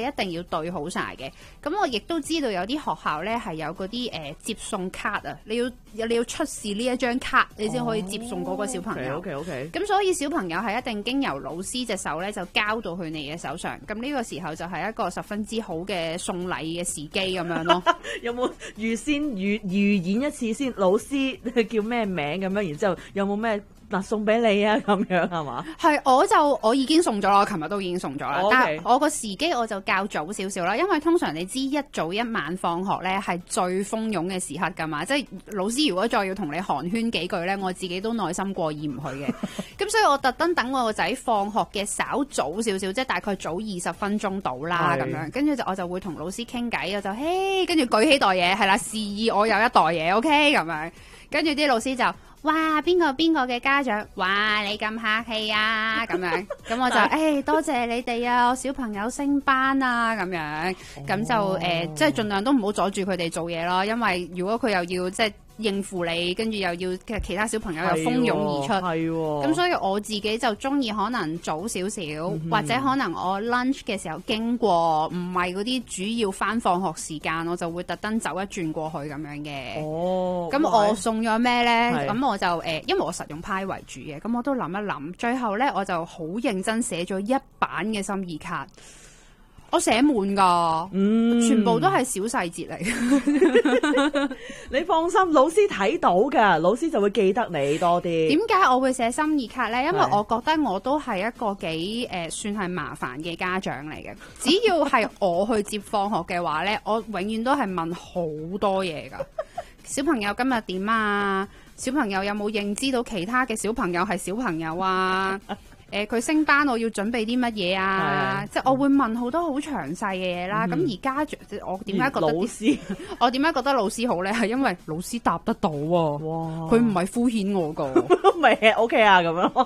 Speaker 2: 一定要對好晒嘅。咁我亦都知道有啲學校咧係有嗰啲誒接送卡啊，你要你要出示呢一張卡，你先可以接送嗰個小朋友。
Speaker 1: OK OK。
Speaker 2: 咁所以小朋友係一定經由老師隻手咧就交到去你嘅手上。咁呢個時候就係一個十分之好嘅送禮嘅時機咁樣咯。
Speaker 1: 有冇預先預預演一次先？老師叫咩名咁樣？然之後有冇咩？嗱，送俾你啊，咁樣係嘛？
Speaker 2: 係，我就我已經送咗啦，我琴日都已經送咗啦。
Speaker 1: Okay.
Speaker 2: 但係我個時機我就較早少少啦，因為通常你知一早一晚放學咧係最蜂擁嘅時刻㗎嘛，即係老師如果再要同你寒暄幾句咧，我自己都內心過意唔去嘅。咁所以我特登等我個仔放學嘅稍早少少，即係大概早二十分鐘到啦咁樣，跟住就我就會同老師傾偈，我就嘿，跟住舉起袋嘢，係啦，示意我有一袋嘢 ，OK 咁樣，跟住啲老師就。哇！邊個邊個嘅家長？哇！你咁客氣啊，咁樣，咁我就誒、哎、多謝你哋啊，我小朋友升班啊，咁樣，咁就誒、呃，即係盡量都唔好阻住佢哋做嘢咯，因為如果佢又要即係應付你，跟住又要其他小朋友又蜂擁而出，係喎，咁所以我自己就中意可能早少少、嗯，或者可能我 lunch 嘅時候經過，唔係嗰啲主要返放學時間，我就會特登走一轉過去咁樣嘅。哦，咁我送咗咩咧？咁我就誒、呃，因為我實用派為主嘅，咁我都諗一諗，最後咧我就好認真寫咗一版嘅心意卡。我寫滿噶，嗯，全部都係小細節嚟。
Speaker 1: 你放心，老師睇到噶，老師就會記得你多啲。
Speaker 2: 點解我會寫心意卡呢？因為我覺得我都係一個幾誒、呃，算係麻煩嘅家長嚟嘅。只要係我去接放學嘅話呢，我永遠都係問好多嘢噶。小朋友今日點啊？小朋友有冇認知到其他嘅小朋友係小朋友啊？誒、呃，佢升班我要準備啲乜嘢啊？即係我會問好多好詳細嘅嘢啦。咁、嗯、而家長，我點解覺得
Speaker 1: 老師？
Speaker 2: 我點解覺得老師好咧？係因為老師答得到喎。哇！佢唔係敷衍我噶。
Speaker 1: 咪 OK 啊，咁樣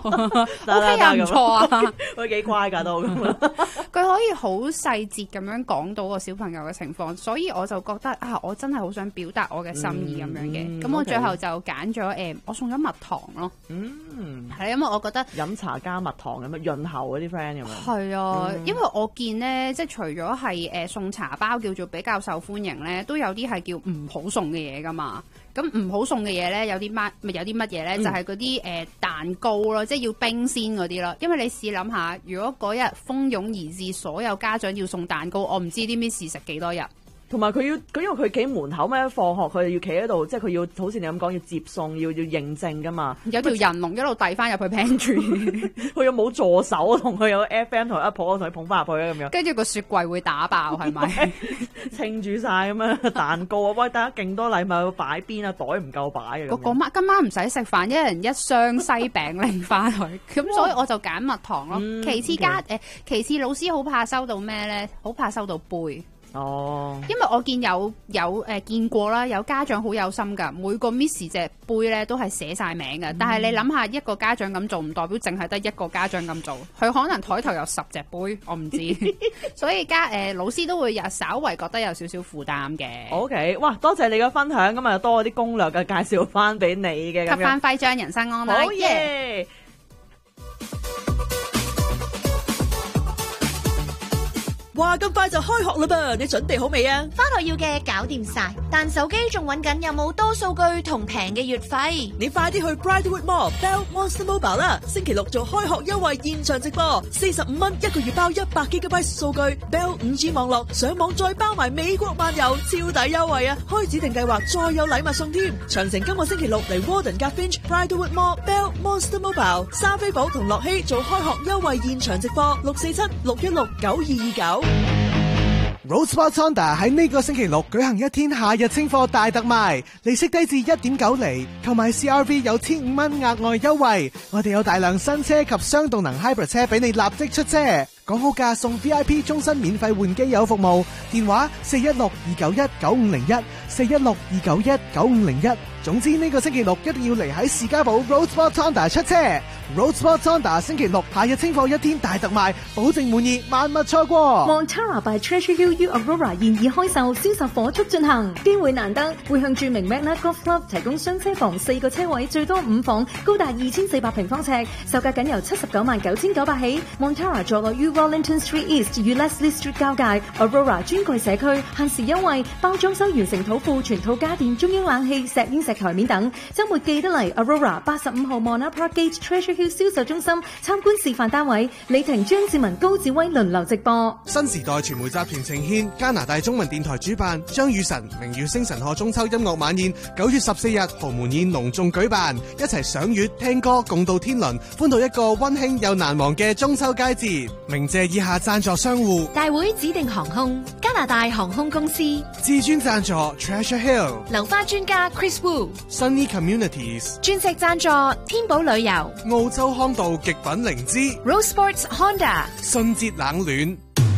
Speaker 2: OK 啊，唔錯啊，
Speaker 1: 佢幾乖㗎都。
Speaker 2: 佢可以好細節咁樣講到個小朋友嘅情況，所以我就覺得啊，我真係好想表達我嘅心意咁樣嘅。咁、嗯、我最後就揀咗誒，我送咗蜜糖咯。嗯，係因為我覺得
Speaker 1: 飲茶加蜜糖咁樣潤喉嗰啲 friend 咁樣。
Speaker 2: 係啊、嗯，因為我見咧，即係除咗係誒送茶包叫做比較受歡迎咧，都有啲係叫唔好送嘅嘢噶嘛。咁唔好送嘅嘢咧，有啲乜咪有啲乜嘢咧？就係嗰啲誒蛋糕咯，即係要冰鮮嗰啲咯。因為你試諗下，如果嗰日蜂擁而至，所有家長要送蛋糕，我唔知啲 miss 食幾多日。
Speaker 1: 同埋佢要，佢因為佢企門口咩？放學佢要企喺度，即係佢要好似你咁講，要接送，要要認證噶嘛。有條人龍一路遞翻入去 pantry，佢又冇助手，同佢有 F M 同阿婆同佢捧翻入去咁樣。跟住個雪櫃會打爆係咪？稱住晒咁樣蛋糕啊！喂，大家勁多禮物要擺邊啊？袋唔夠擺嘅。
Speaker 2: 嗰晚今晚唔使食飯，一人一箱西餅拎翻去。咁所以我就揀蜜糖咯。嗯、其次家誒、okay. 呃，其次老師好怕收到咩咧？好怕收到杯。哦，因為我見有有誒、呃、見過啦，有家長好有心㗎，每個 miss 隻杯咧都係寫晒名嘅、嗯。但係你諗下，一個家長咁做，唔代表淨係得一個家長咁做，佢可能台頭有十隻杯，我唔知。所以家誒、呃、老師都會有稍為覺得有少少負擔嘅。
Speaker 1: OK， 哇，多謝你嘅分享，咁啊多啲攻略嘅介紹翻俾你嘅，
Speaker 2: 吸翻徽章人生安啦。
Speaker 1: 好耶！哇，咁快就開學啦噃！你準備好未啊？
Speaker 8: 返學要嘅搞掂晒，但手機仲揾緊有冇多數據同平嘅月費。
Speaker 1: 你快啲去 Brightwood Mall Bell Monster Mobile 啦！星期六做開學優惠現場直播，四十五蚊一個月包一百 G B 數據 ，Bell 五 G 網絡上網再包埋美國漫遊，超抵優惠啊！開指定計劃再有禮物送添。詳情今個星期六嚟 Warden 加 Finch Brightwood Mall Bell Monster Mobile 沙菲堡同樂希做開學優惠現場直播，六四七六一六九二二九。
Speaker 15: Roadsport Honda 喺呢個星期六舉行一天夏日清貨大特賣，利息低至一點九厘，購買 C R V 有千五蚊額外優惠。我哋有大量新車及雙動能 Hybrid 車俾你立即出車，講好價送 V I P 終身免費換機油服務。電話四一六二九一九五零一，四一六二九一九五零一。 總之呢個星期六一定要嚟喺士嘉堡 Roadsport Honda 出車。Roadsport Honda 星期六夏日清貨一天大特賣，保證滿意，萬勿錯過。
Speaker 8: Montara by Treasure Hill U Aurora 現已開售，銷售火速進行，機會難得，會向著名 Magna Golf Club 提供雙車房四個車位，最多五房，高達二千四百平方尺，售價僅由七十九萬九千九百起。Montara 坐落於 Rollington Street East 與 Leslie Street 交界 ，Aurora 專櫃社區，限時優惠，包裝修完成土庫全套家電、中央冷氣、石英石台面等。週末記得嚟 Aurora 八十五號 Mona Park Gate Treasure Hill 銷售中心參觀示範單位，李婷、張志文、高志威輪流直播。
Speaker 15: 新時代傳媒集團呈獻加拿大中文電台主辦張雨晨明月星辰賀中秋音樂晚宴，九月十四日豪門宴隆重舉辦，一齊賞月聽歌共度天倫，歡度一個溫馨又難忘嘅中秋佳節。鳴謝以下贊助商戶：
Speaker 8: 大會指定航空、加拿大航空公司、
Speaker 15: 至尊贊助 Treasure Hill、
Speaker 8: 流花專家 Chris Wu、Sunny
Speaker 15: Communities、
Speaker 8: 鑽石贊助天寶旅遊、
Speaker 15: 澳洲康道極品靈芝、
Speaker 8: Rose Sports Honda、
Speaker 15: 信捷冷暖。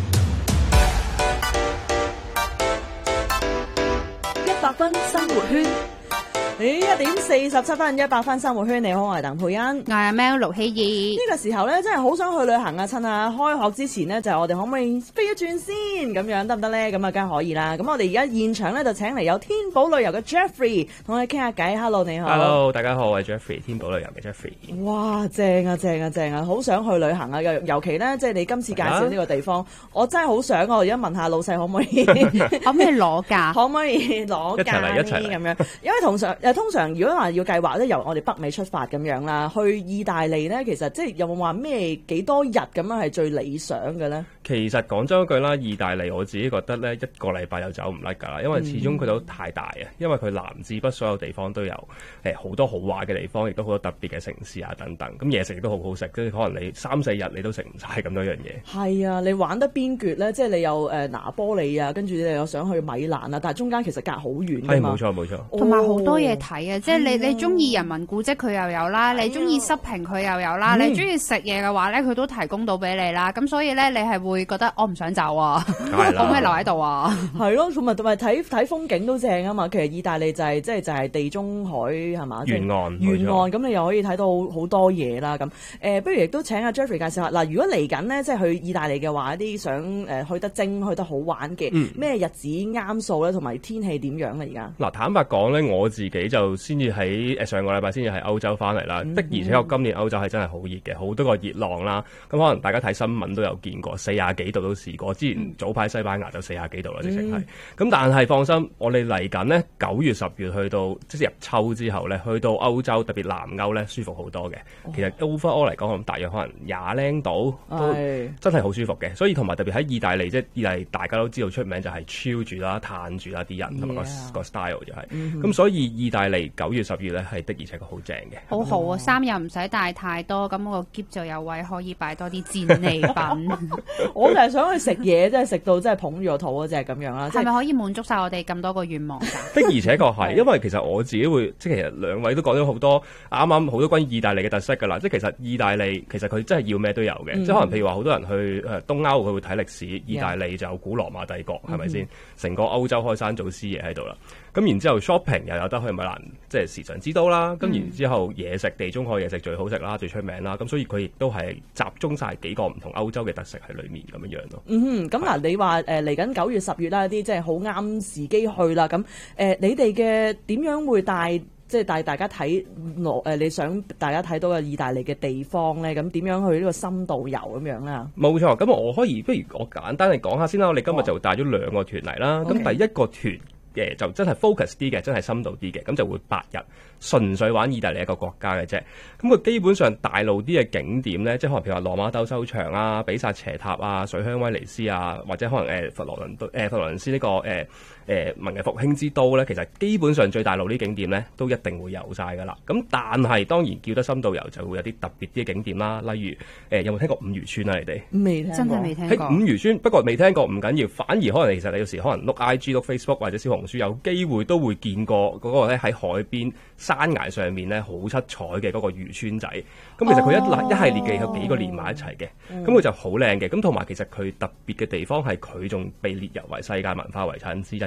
Speaker 1: 一百分生活圈。咦，一點四十七分，一百分生活圈，你好，我係鄧佩欣，
Speaker 2: 我係 Mel 盧希怡。
Speaker 1: 呢個時候咧，真係好想去旅行啊！趁啊開學之前呢，就係我哋可唔可以飛一轉先？咁樣得唔得咧？咁啊，梗係可以啦。咁我哋而家現場咧就請嚟有天寶旅遊嘅 Jeffrey 同我哋傾下偈。Hello， 你好。
Speaker 16: Hello， 大家好，我係 Jeffrey， 天寶旅遊嘅 Jeffrey。
Speaker 1: 哇，正啊，正啊，正啊！好想去旅行啊！尤尤其咧，即係你今次介紹呢個地方，啊、我真係好想。我而家問下老細可唔可以？
Speaker 2: 可唔可以攞假？
Speaker 1: 可唔可以攞假呢？
Speaker 16: 一齊嚟，一齊嚟咁樣。
Speaker 1: 因為通常誒，通常如果話要計劃咧，由我哋北美出發咁樣啦，去意大利咧，其實即係有冇話咩幾多日咁樣係最理想嘅咧？
Speaker 16: 其實講真一句啦，意大利我自己覺得咧，一個禮拜又走唔甩㗎啦，因為始終佢都太大啊，因為佢南至北所有地方都有誒好多好玩嘅地方，亦都好多特別嘅城市啊等等。咁嘢食亦都好好食，跟住可能你三四日你都食唔晒咁多樣嘢。
Speaker 1: 係啊，你玩得邊橛咧？即係你又誒拿波里啊，跟住你又想去米蘭啊，但係中間其實隔好遠㗎嘛。
Speaker 16: 係冇錯冇錯，
Speaker 2: 同埋好多嘢睇啊！即係你你中意人文古蹟佢又有啦，你中意濕評佢又有啦，你中意食嘢嘅話咧，佢都提供到俾你啦。咁所以咧，你係會覺得我唔想走啊，可唔可以留喺度啊？
Speaker 1: 係咯，同埋同埋睇睇風景都正啊嘛。其實意大利就係即係就係地中海係嘛，
Speaker 16: 沿岸
Speaker 1: 沿岸咁，你又可以睇到好多嘢啦。咁誒，不如亦都請阿 Jeffrey 介紹下嗱。如果嚟緊呢，即係去意大利嘅話，一啲想誒去得精、去得好玩嘅咩日子啱數咧，同埋天氣點樣咧？而家
Speaker 16: 嗱，坦白講咧，我自己就先至喺誒上個禮拜先至喺歐洲翻嚟啦。的而且確今年歐洲係真係好熱嘅，好多個熱浪啦。咁可能大家睇新聞都有見過，四廿幾度都試過。之前早排西班牙就四廿幾度啦，直情係。咁但係放心，我哋嚟緊呢，九月十月去到即係入秋之後咧，去到歐洲特別南歐咧，舒服好多嘅。其實 overall 嚟講，咁大約可能廿零度都真係好舒服嘅。所以同埋特別喺意大利，即係意大利大家都知道出名就係 chill 住啦、嘆住啦啲人同埋個個 style 就係。咁所以意大利九月十月咧係的而且確好正嘅。
Speaker 2: 好好啊，衫又唔使帶太多，咁個篋就有位可以擺多啲戰利品。
Speaker 1: 我就係想去食嘢，即係食到即係捧住個肚嗰隻咁樣啦。
Speaker 2: 係咪可以滿足晒我哋咁多個願望㗎？
Speaker 16: 的而且確係，因為其實我自己會即係其實兩位都講咗好多啱啱好多關於意大利嘅特色㗎啦。即係其實意大利其實佢真係要咩都有嘅，嗯、即係可能譬如話好多人去誒東歐佢會睇歷史，意大利就有古羅馬帝國係咪先？成個歐洲開山祖師爺喺度啦。咁然之後 shopping 又有得去米蘭，即係時尚之都啦。咁、嗯、然之後嘢食地中海嘢食最好食啦，最出名啦。咁所以佢亦都係集中晒幾個唔同歐洲嘅特色喺裏面咁樣樣咯。
Speaker 1: 嗯哼，咁嗱，你話誒嚟緊九月十月啦，啲即係好啱時機去啦。咁誒、呃，你哋嘅點樣會帶即係帶大家睇落誒？你想大家睇到嘅意大利嘅地方咧？咁點樣去呢個深度遊咁樣啦？
Speaker 16: 冇錯，咁我可以不如我簡單嚟講下先啦。我哋今日就帶咗兩個團嚟啦。咁、哦、第一個團嘅就真係 focus 啲嘅，真係深度啲嘅，咁就會八日純粹玩意大利一個國家嘅啫。咁佢基本上大路啲嘅景點咧，即係可能譬如話羅馬鬥獸場啊、比薩斜塔啊、水鄉威尼斯啊，或者可能誒佛羅倫敦誒佛羅倫斯呢、這個誒誒、呃、文藝復興之都咧，其實基本上最大路啲景點咧都一定會有晒噶啦。咁但係當然叫得深度遊就會有啲特別啲嘅景點啦，例如誒、呃、有冇聽過五漁村啊？你哋
Speaker 1: 未聽過，
Speaker 2: 真係未聽過。
Speaker 16: 喺五漁村，不過未聽過唔緊要，反而可能其實你有時可能碌 I G、碌 Facebook 或者小紅書有機會都會見過嗰個咧喺海邊山崖上面咧好七彩嘅嗰個漁村仔。咁其實佢一、哦、一系列嘅有幾個連埋一齊嘅，咁佢、嗯、就好靚嘅。咁同埋其實佢特別嘅地方係佢仲被列入為世界文化遺產之一嘅。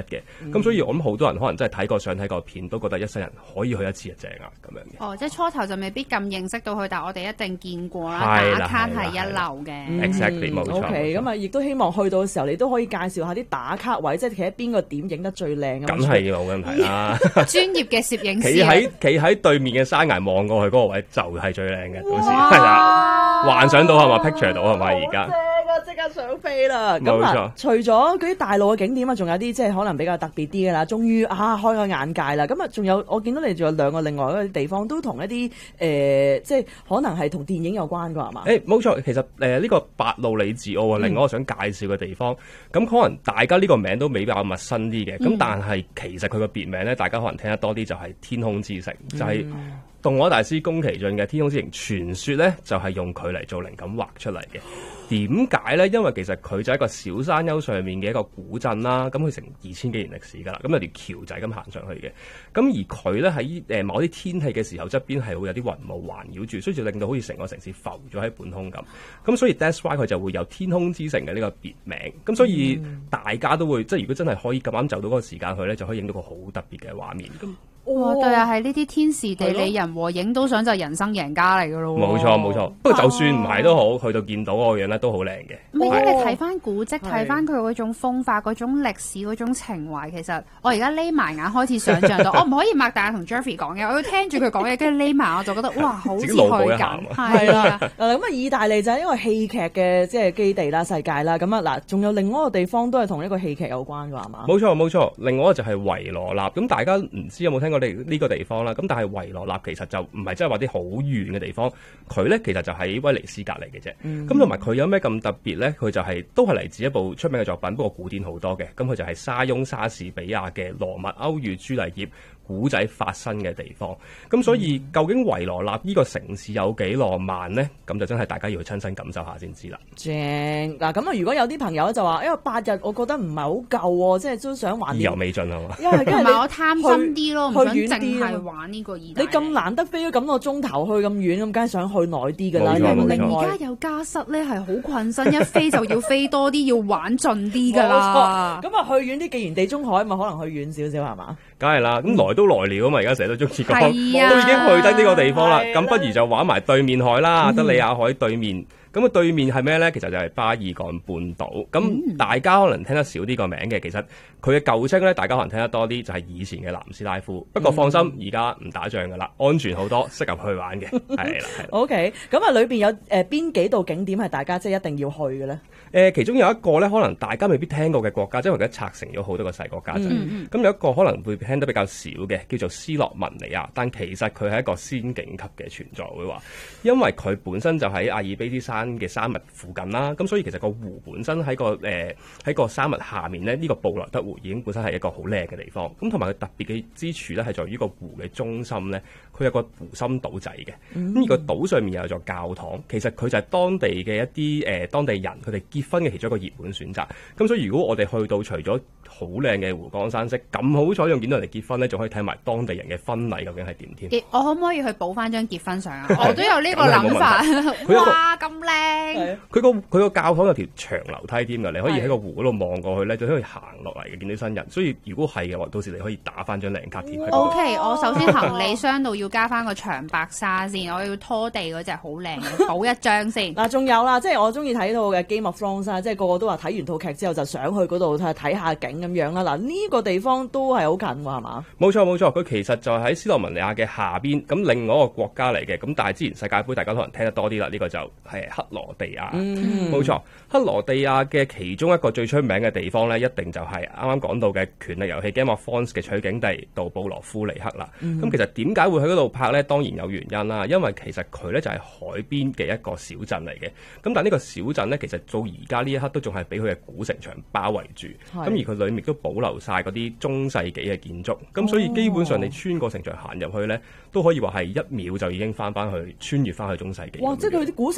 Speaker 16: 嘅。咁、
Speaker 2: 嗯、
Speaker 16: 所以我諗好多人可能真係睇過相睇過片，都覺得一世人可以去一次就正啊咁樣嘅。
Speaker 2: 哦，即係初頭就未必咁認識到佢，但係我哋一定見過啦，
Speaker 16: 係
Speaker 2: 打卡係一流嘅。
Speaker 16: Exactly 冇錯。
Speaker 1: O K， 咁啊，亦都希望去到嘅時候，你都可以介紹下啲打卡位，即係企喺邊個點影得最靚咁。
Speaker 16: 梗係冇問題啦。
Speaker 2: 專業嘅攝影師。
Speaker 16: 企喺企喺對面嘅山崖望過去嗰個位就係最靚嘅，到時係啊，幻想到係嘛 ，picture 到係咪而家？
Speaker 1: 即刻想飛啦！咁
Speaker 16: 冇錯
Speaker 1: 啊，除咗嗰啲大路嘅景點啊，仲有啲即係可能比較特別啲嘅啦。終於啊，開個眼界啦！咁啊，仲有我見到你仲有兩個另外嗰啲地方都同一啲誒、呃，即係可能係同電影有關㗎係嘛？
Speaker 16: 誒冇錯，其實誒呢、呃這個白路里治奧啊，另外我想介紹嘅地方，咁、嗯、可能大家呢個名都比較陌生啲嘅，咁、嗯、但係其實佢個別名咧，大家可能聽得多啲就係天空之城，嗯、就係、是。動畫大師宮崎駿嘅《天空之城》傳說咧，就係、是、用佢嚟做靈感畫出嚟嘅。點解咧？因為其實佢就係一個小山丘上面嘅一個古鎮啦。咁佢成二千幾年歷史㗎啦。咁有條橋仔咁行上去嘅。咁而佢咧喺誒某啲天氣嘅時候，側邊係會有啲雲霧環繞住，所以就令到好似成個城市浮咗喺半空咁。咁所以 that's why 佢就會有天空之城嘅呢個別名。咁所以大家都會即係如果真係可以咁啱就到嗰個時間去咧，就可以影到個好特別嘅畫面。咁
Speaker 2: 哇！對啊，係呢啲天時地利人和，影到相就係人生贏家嚟噶咯。
Speaker 16: 冇錯冇錯，不過就算唔係都好，去到見到嗰個樣咧都好靚嘅。
Speaker 2: 唔係，因為你睇翻古蹟，睇翻佢嗰種風化、嗰種歷史、嗰種情懷，其實我而家匿埋眼開始想像到，我唔可以擘大眼同 Jeffrey 講嘅，我要聽住佢講嘢，跟住匿埋我就覺得哇，好似去緊。係啦，嗱咁啊，意大利就係一個戲劇嘅即係基地啦、世界啦。咁啊嗱，仲有另外一個地方都係同一個戲劇有關㗎，係嘛？
Speaker 16: 冇錯冇錯，另外一個就係維羅納。咁大家唔知有冇聽過你呢個地方啦？咁但係維羅納其實就唔係真係話啲好遠嘅地方，佢咧其實就喺威尼斯隔離嘅啫。咁同埋佢有咩咁特別咧？佢就係、是、都係嚟自一部出名嘅作品，不過古典好多嘅。咁佢就係沙翁莎士比亞嘅《羅密歐與朱麗葉》古仔發生嘅地方。咁所以究竟維羅納呢個城市有幾浪漫咧？咁就真係大家要去親身感受下先知啦。
Speaker 1: 正嗱，咁啊，如果有啲朋友就話，因為八日我覺得唔係好夠喎，即係都想玩。
Speaker 16: 意猶未盡係嘛？
Speaker 1: 因為
Speaker 2: 同埋我貪心啲咯，唔想
Speaker 1: 去遠啲
Speaker 2: 淨係玩呢個意大利。
Speaker 1: 你咁難得飛咗咁個鐘頭去咁遠，咁梗係想去耐啲㗎啦。
Speaker 2: 另外而家有加室咧，係好困身，一飛就要飛多啲，要玩盡啲㗎啦。
Speaker 1: 咁啊，去遠啲，既然地中海，咪可能去遠少少係嘛？
Speaker 16: 梗係啦，咁來都來了啊嘛！而家成日都中意講，
Speaker 2: 啊、
Speaker 16: 都已經去得呢個地方啦。咁不如就玩埋對面海啦，德里亞海對面。咁啊，對面係咩咧？其實就係巴爾幹半島。咁、嗯、大家可能聽得少啲個名嘅，其實佢嘅舊稱咧，大家可能聽得多啲，就係以前嘅南斯拉夫。不過放心，而家唔打仗噶啦，安全好多，適合去玩嘅。係啦，係。O K，
Speaker 1: 咁啊，裏邊有誒邊、呃、幾度景點係大家即係一定要去嘅咧？誒、
Speaker 16: 呃，其中有一個咧，可能大家未必聽過嘅國家，即係而家拆成咗好多個細國家啫。咁、嗯嗯、有一個可能會聽得比較少嘅，叫做斯洛文尼亞，但其實佢係一個仙境級嘅存在，會話，因為佢本身就喺阿爾卑斯山嘅山脈附近啦，咁所以其實個湖本身喺個誒喺、呃、個山脈下面咧，呢、這個布萊德湖已經本身係一個好靚嘅地方。咁同埋佢特別嘅之處咧，係在於個湖嘅中心咧，佢有個湖心島仔嘅。咁、嗯、而個島上面又有座教堂，其實佢就係當地嘅一啲誒、呃、當地人佢哋結婚嘅其中一個熱門選擇。咁所以如果我哋去到除咗好靚嘅湖光山色，咁好彩用見到人哋結婚咧，仲可以睇埋當地人嘅婚禮究竟係點添。
Speaker 2: 我可唔可以去補翻張結婚相啊？我都有呢個諗法。哇，咁靚！
Speaker 16: 佢個佢個教堂有條長樓梯添㗎，你可以喺個湖嗰度望過去咧，就可以行落嚟嘅，見到新人。所以如果係嘅話，到時你可以打翻張靚卡添。
Speaker 2: O K， 我首先行李箱度要加翻個長白沙先，我要拖地嗰隻好靚嘅，補一張先。
Speaker 1: 嗱，仲有啦，即係我中意睇套嘅《Game of Thrones》啊，即係個個都話睇完套劇之後就想去嗰度睇下景咁樣啦。嗱，呢個地方都係好近喎，係嘛？
Speaker 16: 冇錯冇錯，佢其實就喺斯洛文尼亞嘅下邊，咁另外一個國家嚟嘅。咁但係之前世界盃大家可能聽得多啲啦，呢、這個就係克羅地亞。嗯，冇錯，克羅地亞嘅其中一個最出名嘅地方咧，一定就係啱啱講到嘅權力遊戲 Game of Thrones 嘅取景地杜布羅夫尼克啦。咁、嗯、其實點解會喺嗰度拍咧？當然有原因啦，因為其實佢咧就係海邊嘅一個小鎮嚟嘅。咁但係呢個小鎮咧，其實到而家呢一刻都仲係俾佢嘅古城牆包圍住。咁而佢裏面都保留晒嗰啲中世紀嘅建築。咁所以基本上你穿過城牆行入去咧，都可以話係一秒就已經翻翻去穿越翻去中世紀。
Speaker 1: 哇！即係佢啲古城牆仲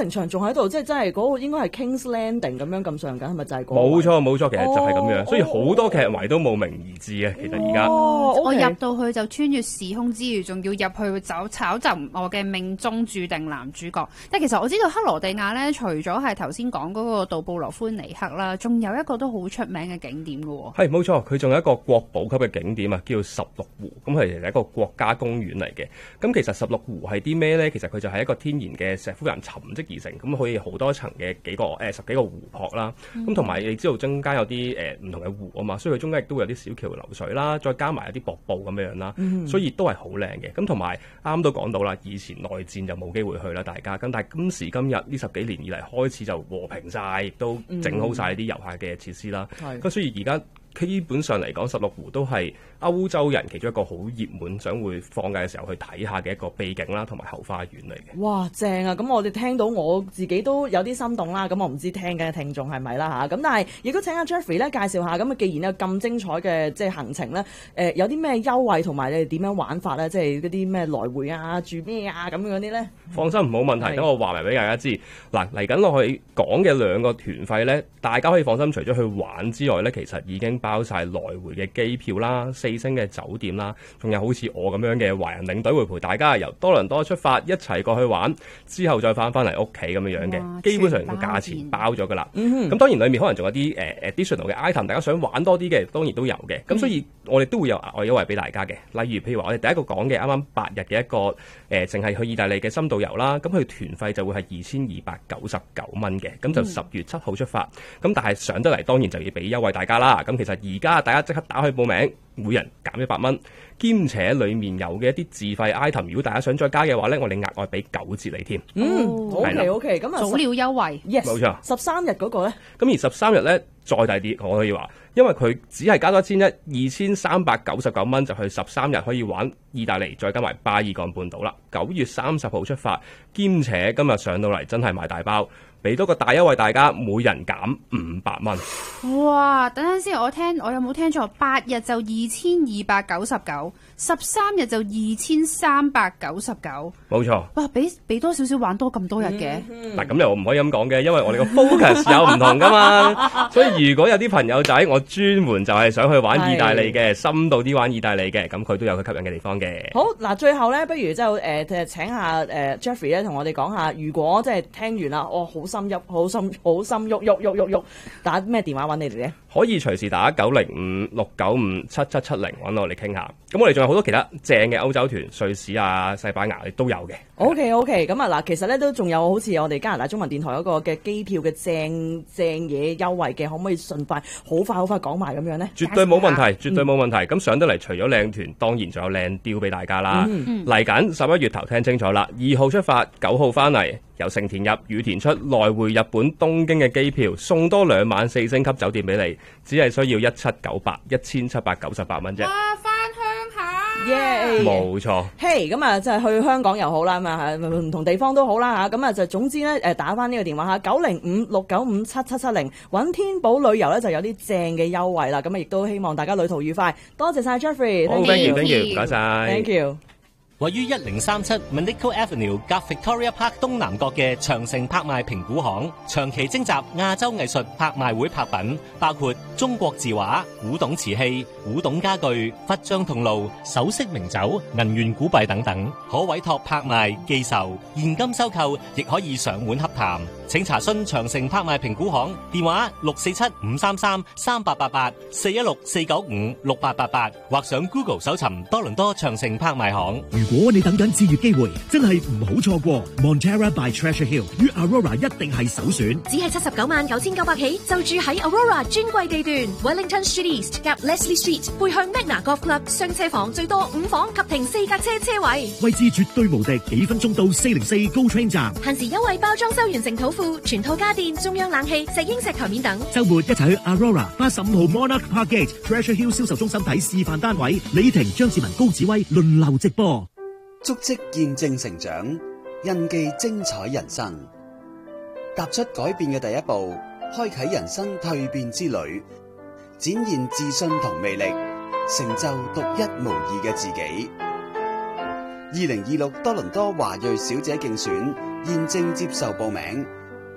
Speaker 1: 喺度，即係真係嗰個應該係 King's Landing 咁樣咁上緊，係咪就係嗰個？
Speaker 16: 冇錯冇錯，其實就係咁樣，
Speaker 1: 哦、
Speaker 16: 所以好多劇迷都慕名而至嘅。其實而家、
Speaker 2: 哦 okay、我入到去就穿越時空之餘，仲要入去走炒就我嘅命中注定男主角。但係其實我知道克羅地亞咧，除咗係頭先講嗰個杜布羅夫尼克啦，仲有一個都好出名嘅景點嘅喎。
Speaker 16: 係冇錯，佢仲有一個國寶級嘅景點啊，叫十六湖。咁佢係一個國家公園嚟嘅。咁其實十六湖係啲咩咧？其實佢就係一個天然嘅石灰岩沉積而成，咁可以好多層嘅幾個誒、呃、十幾個湖泊啦。咁同埋你知道中間有啲誒唔同嘅湖啊嘛，所以佢中間亦都會有啲小橋流水啦，再加埋有啲瀑布咁樣樣啦，嗯、所以都係好靚嘅。咁同埋啱啱都講到啦，以前內戰就冇機會去啦，大家咁但係今時今日呢十幾年以嚟開始就和平晒，亦都整好晒啲遊客嘅設施啦。咁、嗯、所以而家基本上嚟講，十六湖都係歐洲人其中一個好熱門，想會放假嘅時候去睇下嘅一個秘境啦，同埋後花園嚟嘅。
Speaker 1: 哇，正啊！咁我哋聽到我自己都有啲心動啦。咁我唔知聽緊嘅聽眾係咪啦嚇。咁但係亦都請阿 Jeffrey 咧介紹下。咁啊，既然有咁精彩嘅即係行程咧，誒、呃、有啲咩優惠同埋你哋點樣玩法咧？即係嗰啲咩來回啊、住咩啊咁樣嗰啲咧？
Speaker 16: 放心，冇問題。等我話埋俾大家知。嗱，嚟緊落去講嘅兩個團費咧，大家可以放心，除咗去玩之外咧，其實已經包晒來回嘅機票啦、四星嘅酒店啦，仲有好似我咁樣嘅華人領隊會陪大家由多倫多出發，一齊過去玩，之後再翻翻嚟屋企咁樣樣嘅，基本上個價錢包咗噶啦。咁、嗯、當然裡面可能仲有啲誒、呃、additional 嘅 item， 大家想玩多啲嘅，當然都有嘅。咁、嗯、所以我哋都會有額外優惠俾大家嘅。例如譬如話，我哋第一個講嘅啱啱八日嘅一個誒，淨、呃、係去意大利嘅深度遊啦，咁佢團費就會係二千二百九十九蚊嘅，咁就十月七號出發。咁、嗯、但係上得嚟當然就要俾優惠大家啦。咁其實而家大家即刻打去報名，每人減一百蚊，兼且裡面有嘅一啲自費 item， 如果大家想再加嘅話咧，我哋額外俾九折你添。
Speaker 1: 嗯 ，OK OK，咁啊
Speaker 2: 早鳥優惠
Speaker 1: ，yes，
Speaker 16: 冇錯。
Speaker 1: 十三日嗰個咧，
Speaker 16: 咁而十三日咧再大啲，我可以話，因為佢只係加多一千一，二千三百九十九蚊就去十三日可以玩意大利，再加埋巴爾幹半島啦。九月三十號出發，兼且今日上到嚟真係買大包。俾多個大優惠，大家每人減五百蚊。
Speaker 2: 哇！等陣先，我聽我有冇聽錯？八日就二千二百九十九，十三日就二千三百九十九。
Speaker 16: 冇錯。
Speaker 2: 哇！俾俾多少少玩多咁多日嘅。嗱、
Speaker 16: 嗯，咁、嗯、又唔可以咁講嘅，因為我哋個 focus 有唔同噶嘛。所以如果有啲朋友仔，我專門就係想去玩意大利嘅，深度啲玩意大利嘅，咁佢都有佢吸引嘅地方嘅。
Speaker 1: 好，嗱，最後咧，不如就誒誒請下誒、呃、Jeffrey 咧，同我哋講下，如果即係聽完啦，我好心喐，好心好心喐喐喐喐喐，打咩電話揾你哋咧？
Speaker 16: 可以隨時打九零五六九五七七七零揾我哋傾下。咁我哋仲有好多其他正嘅歐洲團，瑞士啊、西班牙都有嘅。
Speaker 1: OK OK，咁啊嗱，其實咧都仲有好似我哋加拿大中文電台嗰個嘅機票嘅正正嘢優惠嘅，可唔可以順快好快好快講埋咁樣咧？
Speaker 16: 絕對冇問題，絕對冇問題。咁、嗯、上得嚟，除咗靚團，當然仲有靚雕俾大家啦。嚟緊十一月頭，聽清楚啦，二號出發，九號翻嚟。由成田入羽田出，來回日本東京嘅機票，送多兩晚四星級酒店俾你，只係需要一七九八，一千七百九十八蚊啫。
Speaker 2: 啊，翻鄉下，
Speaker 1: 耶！
Speaker 16: 冇錯。
Speaker 1: 嘿，咁啊，即係去香港又好啦，咁啊，唔同地方都好啦嚇。咁啊，就總之咧，誒打翻呢個電話嚇，九零五六九五七七七零，揾天寶旅遊咧就有啲正嘅優惠啦。咁啊，亦都希望大家旅途愉快。多謝晒 Jeffrey，
Speaker 16: 好 thank you，thank you，唔該晒
Speaker 1: ，thank you。
Speaker 10: 位於一零三七 Manico Avenue 夾 Victoria Park 東南角嘅長城拍賣評估行，長期徵集亞洲藝術拍賣會拍品，包括中國字畫、古董瓷器、古董家具、佛像銅爐、首飾名酒、銀元古幣等等，可委託拍賣、寄售、現金收購，亦可以上門洽談。請查詢長城拍賣評估行電話六四七五三三三八八八四一六四九五六八八八，或上 Google 搜尋多倫多長城拍賣行。
Speaker 7: 如果你等緊置業機會，真係唔好錯過 Montera by Treasure Hill 與 Aurora 一定係首選。
Speaker 8: 只係七十九萬九千九百起，就住喺 Aurora 專櫃地段 Wellington Street East 夾 Leslie Street， 背向 Magna Golf Club， 雙車房最多五房及停四架車車位，
Speaker 7: 位置絕對無敵，幾分鐘到四零四 GO Train 站。
Speaker 8: 限時優惠包裝修完成土庫，全套家電、中央冷氣、石英石台面等。
Speaker 7: 週末一齊去 Aurora 八十五號 Monarch Parkgate Treasure Hill 銷售中心睇示範單位，李婷、張志文、高子威輪流直播。
Speaker 5: 足跡見證成長，印記精彩人生。踏出改變嘅第一步，開啟人生蛻變之旅，展現自信同魅力，成就獨一無二嘅自己。二零二六多倫多華裔小姐競選現正接受報名，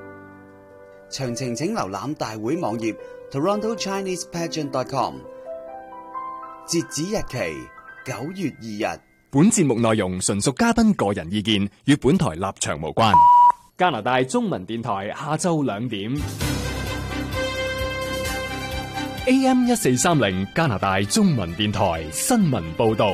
Speaker 5: 詳情請瀏覽大會網頁 toronto chinese pageant dot com。截止日期九月二日。
Speaker 17: 本節目內容純屬嘉賓個人意見，與本台立場無關。加拿大中文電台下晝兩點 A M 一四三零加拿大中文電台新聞報道。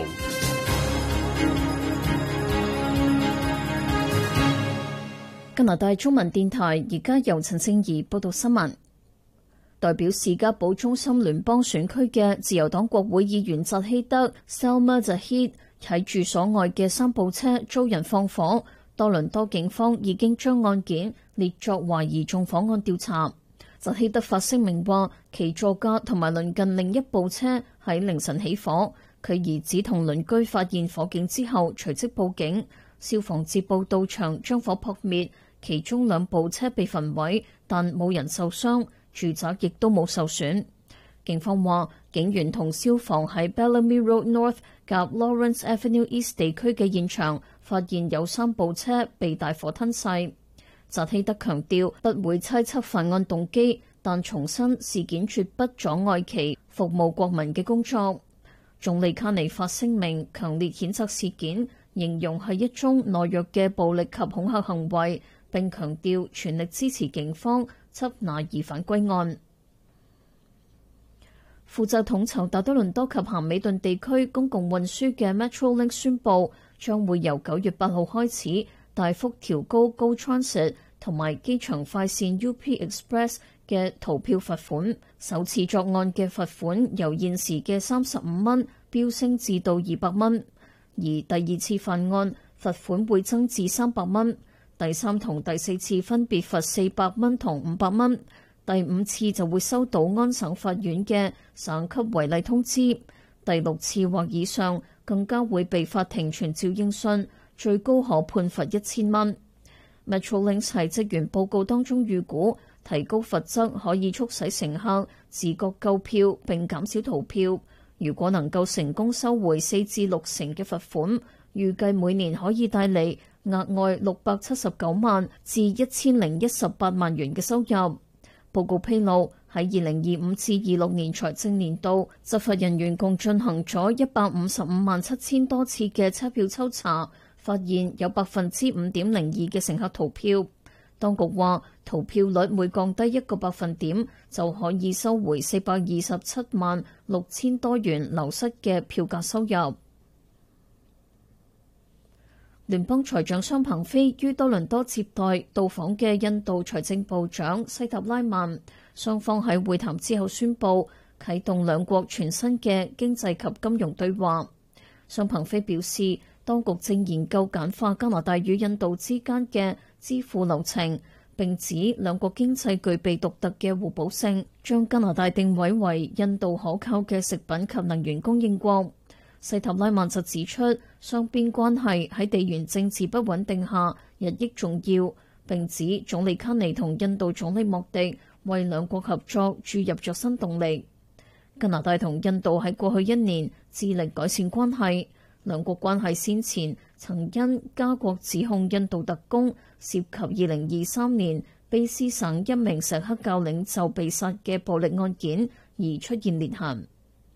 Speaker 9: 加拿大中文電台而家由陳聖儀報道新聞。代表士嘉堡中心聯邦選區嘅自由黨國會議員扎希德 Salma Zahid 喺住所外嘅三部車遭人放火，多倫多警方已經將案件列作懷疑縱火案調查。扎希德發聲明話，其座駕同埋鄰近另一部車喺凌晨起火，佢兒子同鄰居發現火警之後隨即報警，消防接報到場將火撲滅，其中兩部車被焚毀，但冇人受傷，住宅亦都冇受損。警方話，警員同消防喺 Bellamy Road North 夾 Lawrence Avenue East 地區嘅現場發現有三部車被大火吞噬。扎希德強調不會猜測犯案動機，但重申事件絕不阻礙其服務國民嘅工作。總理卡尼發聲明強烈譴責事件，形容係一宗懦弱嘅暴力及恐嚇行為，並強調全力支持警方緝拿疑犯歸案。負責統籌大多倫多及咸美頓地區公共運輸嘅 Metrolink 宣布，將會由九月八號開始大幅調高 Go Transit 同埋機場快線 U P Express 嘅逃票罰款，首次作案嘅罰款由現時嘅三十五蚊飆升至到二百蚊，而第二次犯案罰款會增至三百蚊，第三同第四次分別罰四百蚊同五百蚊。第五次就會收到安省法院嘅省級違例通知，第六次或以上更加會被法庭傳召應訊，最高可判罰一千蚊。Metrolinx 喺職員報告當中預估，提高罰則可以促使乘客自覺購票並減少逃票。如果能夠成功收回四至六成嘅罰款，預計每年可以帶嚟額外六百七十九萬至一千零一十八萬元嘅收入。報告披露，喺二零二五至二六年財政年度，執法人員共進行咗一百五十五萬七千多次嘅車票抽查，發現有百分之五點零二嘅乘客逃票。當局話，逃票率每降低一個百分點，就可以收回四百二十七萬六千多元流失嘅票價收入。聯邦財長桑彭菲於多倫多接待到訪嘅印度財政部長西塔拉曼，雙方喺會談之後宣布啟動兩國全新嘅經濟及金融對話。桑彭菲表示，當局正研究簡化加拿大與印度之間嘅支付流程，並指兩國經濟具備獨特嘅互補性，將加拿大定位為印度可靠嘅食品及能源供應國。西塔拉曼就指出，雙邊關係喺地緣政治不穩定下日益重要，並指總理卡尼同印度總理莫迪為兩國合作注入咗新動力。加拿大同印度喺過去一年致力改善關係，兩國關係先前曾因加國指控印度特工涉及二零二三年卑斯省一名錫克教領袖被殺嘅暴力案件而出現裂痕。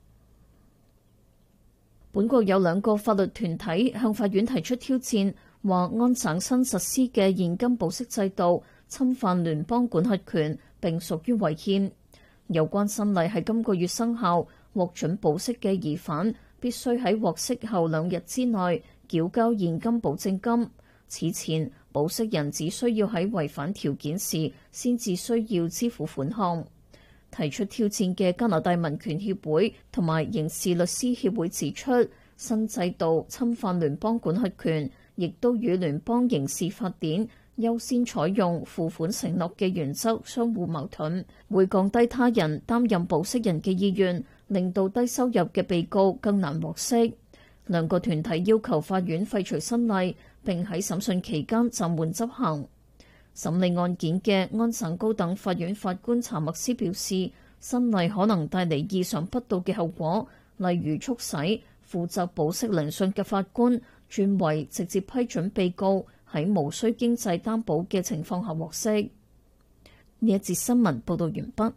Speaker 9: 本國有兩個法律團體向法院提出挑戰，話安省新實施嘅現金保釋制度侵犯聯邦管轄權並屬於違憲。有關新例喺今個月生效，獲准保釋嘅疑犯必須喺獲釋後兩日之內繳交現金保證金。此前，保釋人只需要喺違反條件時先至需要支付款項。提出挑戰嘅加拿大民權協會同埋刑事律師協會指出，新制度侵犯聯邦管轄權，亦都與聯邦刑事法典優先採用付款承諾嘅原則相互矛盾，會降低他人擔任保釋人嘅意願，令到低收入嘅被告更難獲釋。兩個團體要求法院廢除新例，並喺審訊期間暫緩執行。審理案件嘅安省高等法院法官查默斯表示，新例可能帶嚟意想不到嘅後果，例如促使負責保釋聆訊嘅法官轉為直接批准被告喺無需經濟擔保嘅情況下獲釋。 呢一節新聞報道完畢。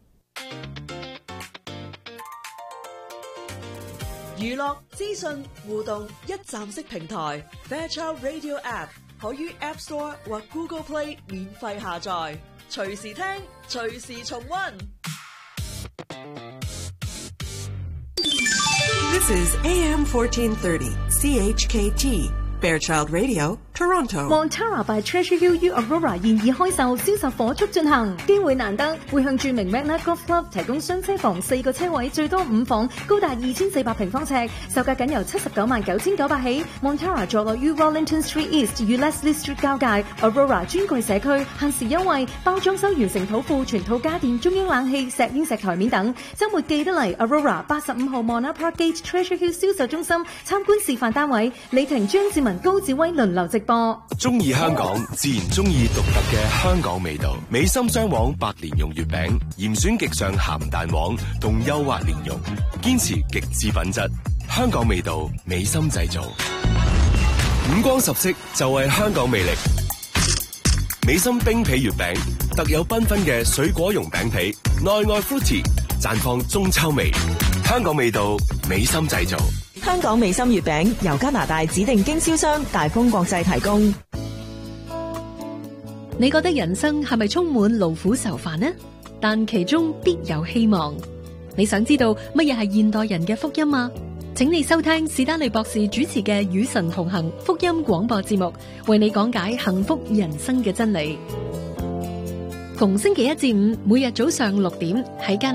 Speaker 1: 娛樂資訊互動一站式平台 Fairchild Radio App 可於 App Store 或 Google Play 免費下載，隨時聽，隨時重溫。
Speaker 18: This is A M fourteen thirty C H K T Fairchild Radio Toronto。
Speaker 8: Montara by Treasure Hill U Aurora 現已開售，銷售火速進行，機會難得，會向著名 Magna Golf Club 提供雙車房四個車位，最多五房，高達二千四百平方尺，售價僅由七十九萬九千九百起。Montara 坐落於 Rollington Street East 與 Leslie Street 交界 ，Aurora 專櫃社區，限時優惠，包裝修完成土庫，全套家電、中央冷氣、石英石台面等。週末記得嚟 Aurora 八十五號 Mona Park Gate Treasure Hill 銷售中心參觀示範單位，李婷、張志文、高志威輪流直播。
Speaker 19: 中意香港，自然中意獨特嘅香港味道。美心雙黃白蓮蓉月餅，嚴選極上鹹蛋黃同幼滑蓮蓉，堅持極致品質，香港味道，美心製造。五光十色就係香港魅力。美心冰皮月餅，特有繽紛嘅水果蓉餅皮，內外 fruity， 綻放中秋味。香港味道，美心製造。
Speaker 20: 香港美心月餅由加拿大指定經銷商大豐國際提供。
Speaker 21: 你覺得人生係咪充滿勞苦愁煩呢？但其中必有希望。你想知道乜嘢係現代人嘅福音嗎？請你收聽史丹利博士主持嘅《與神同行》福音廣播節目，為你講解幸福人生嘅真理。逢星期一至五，每日早上六點喺加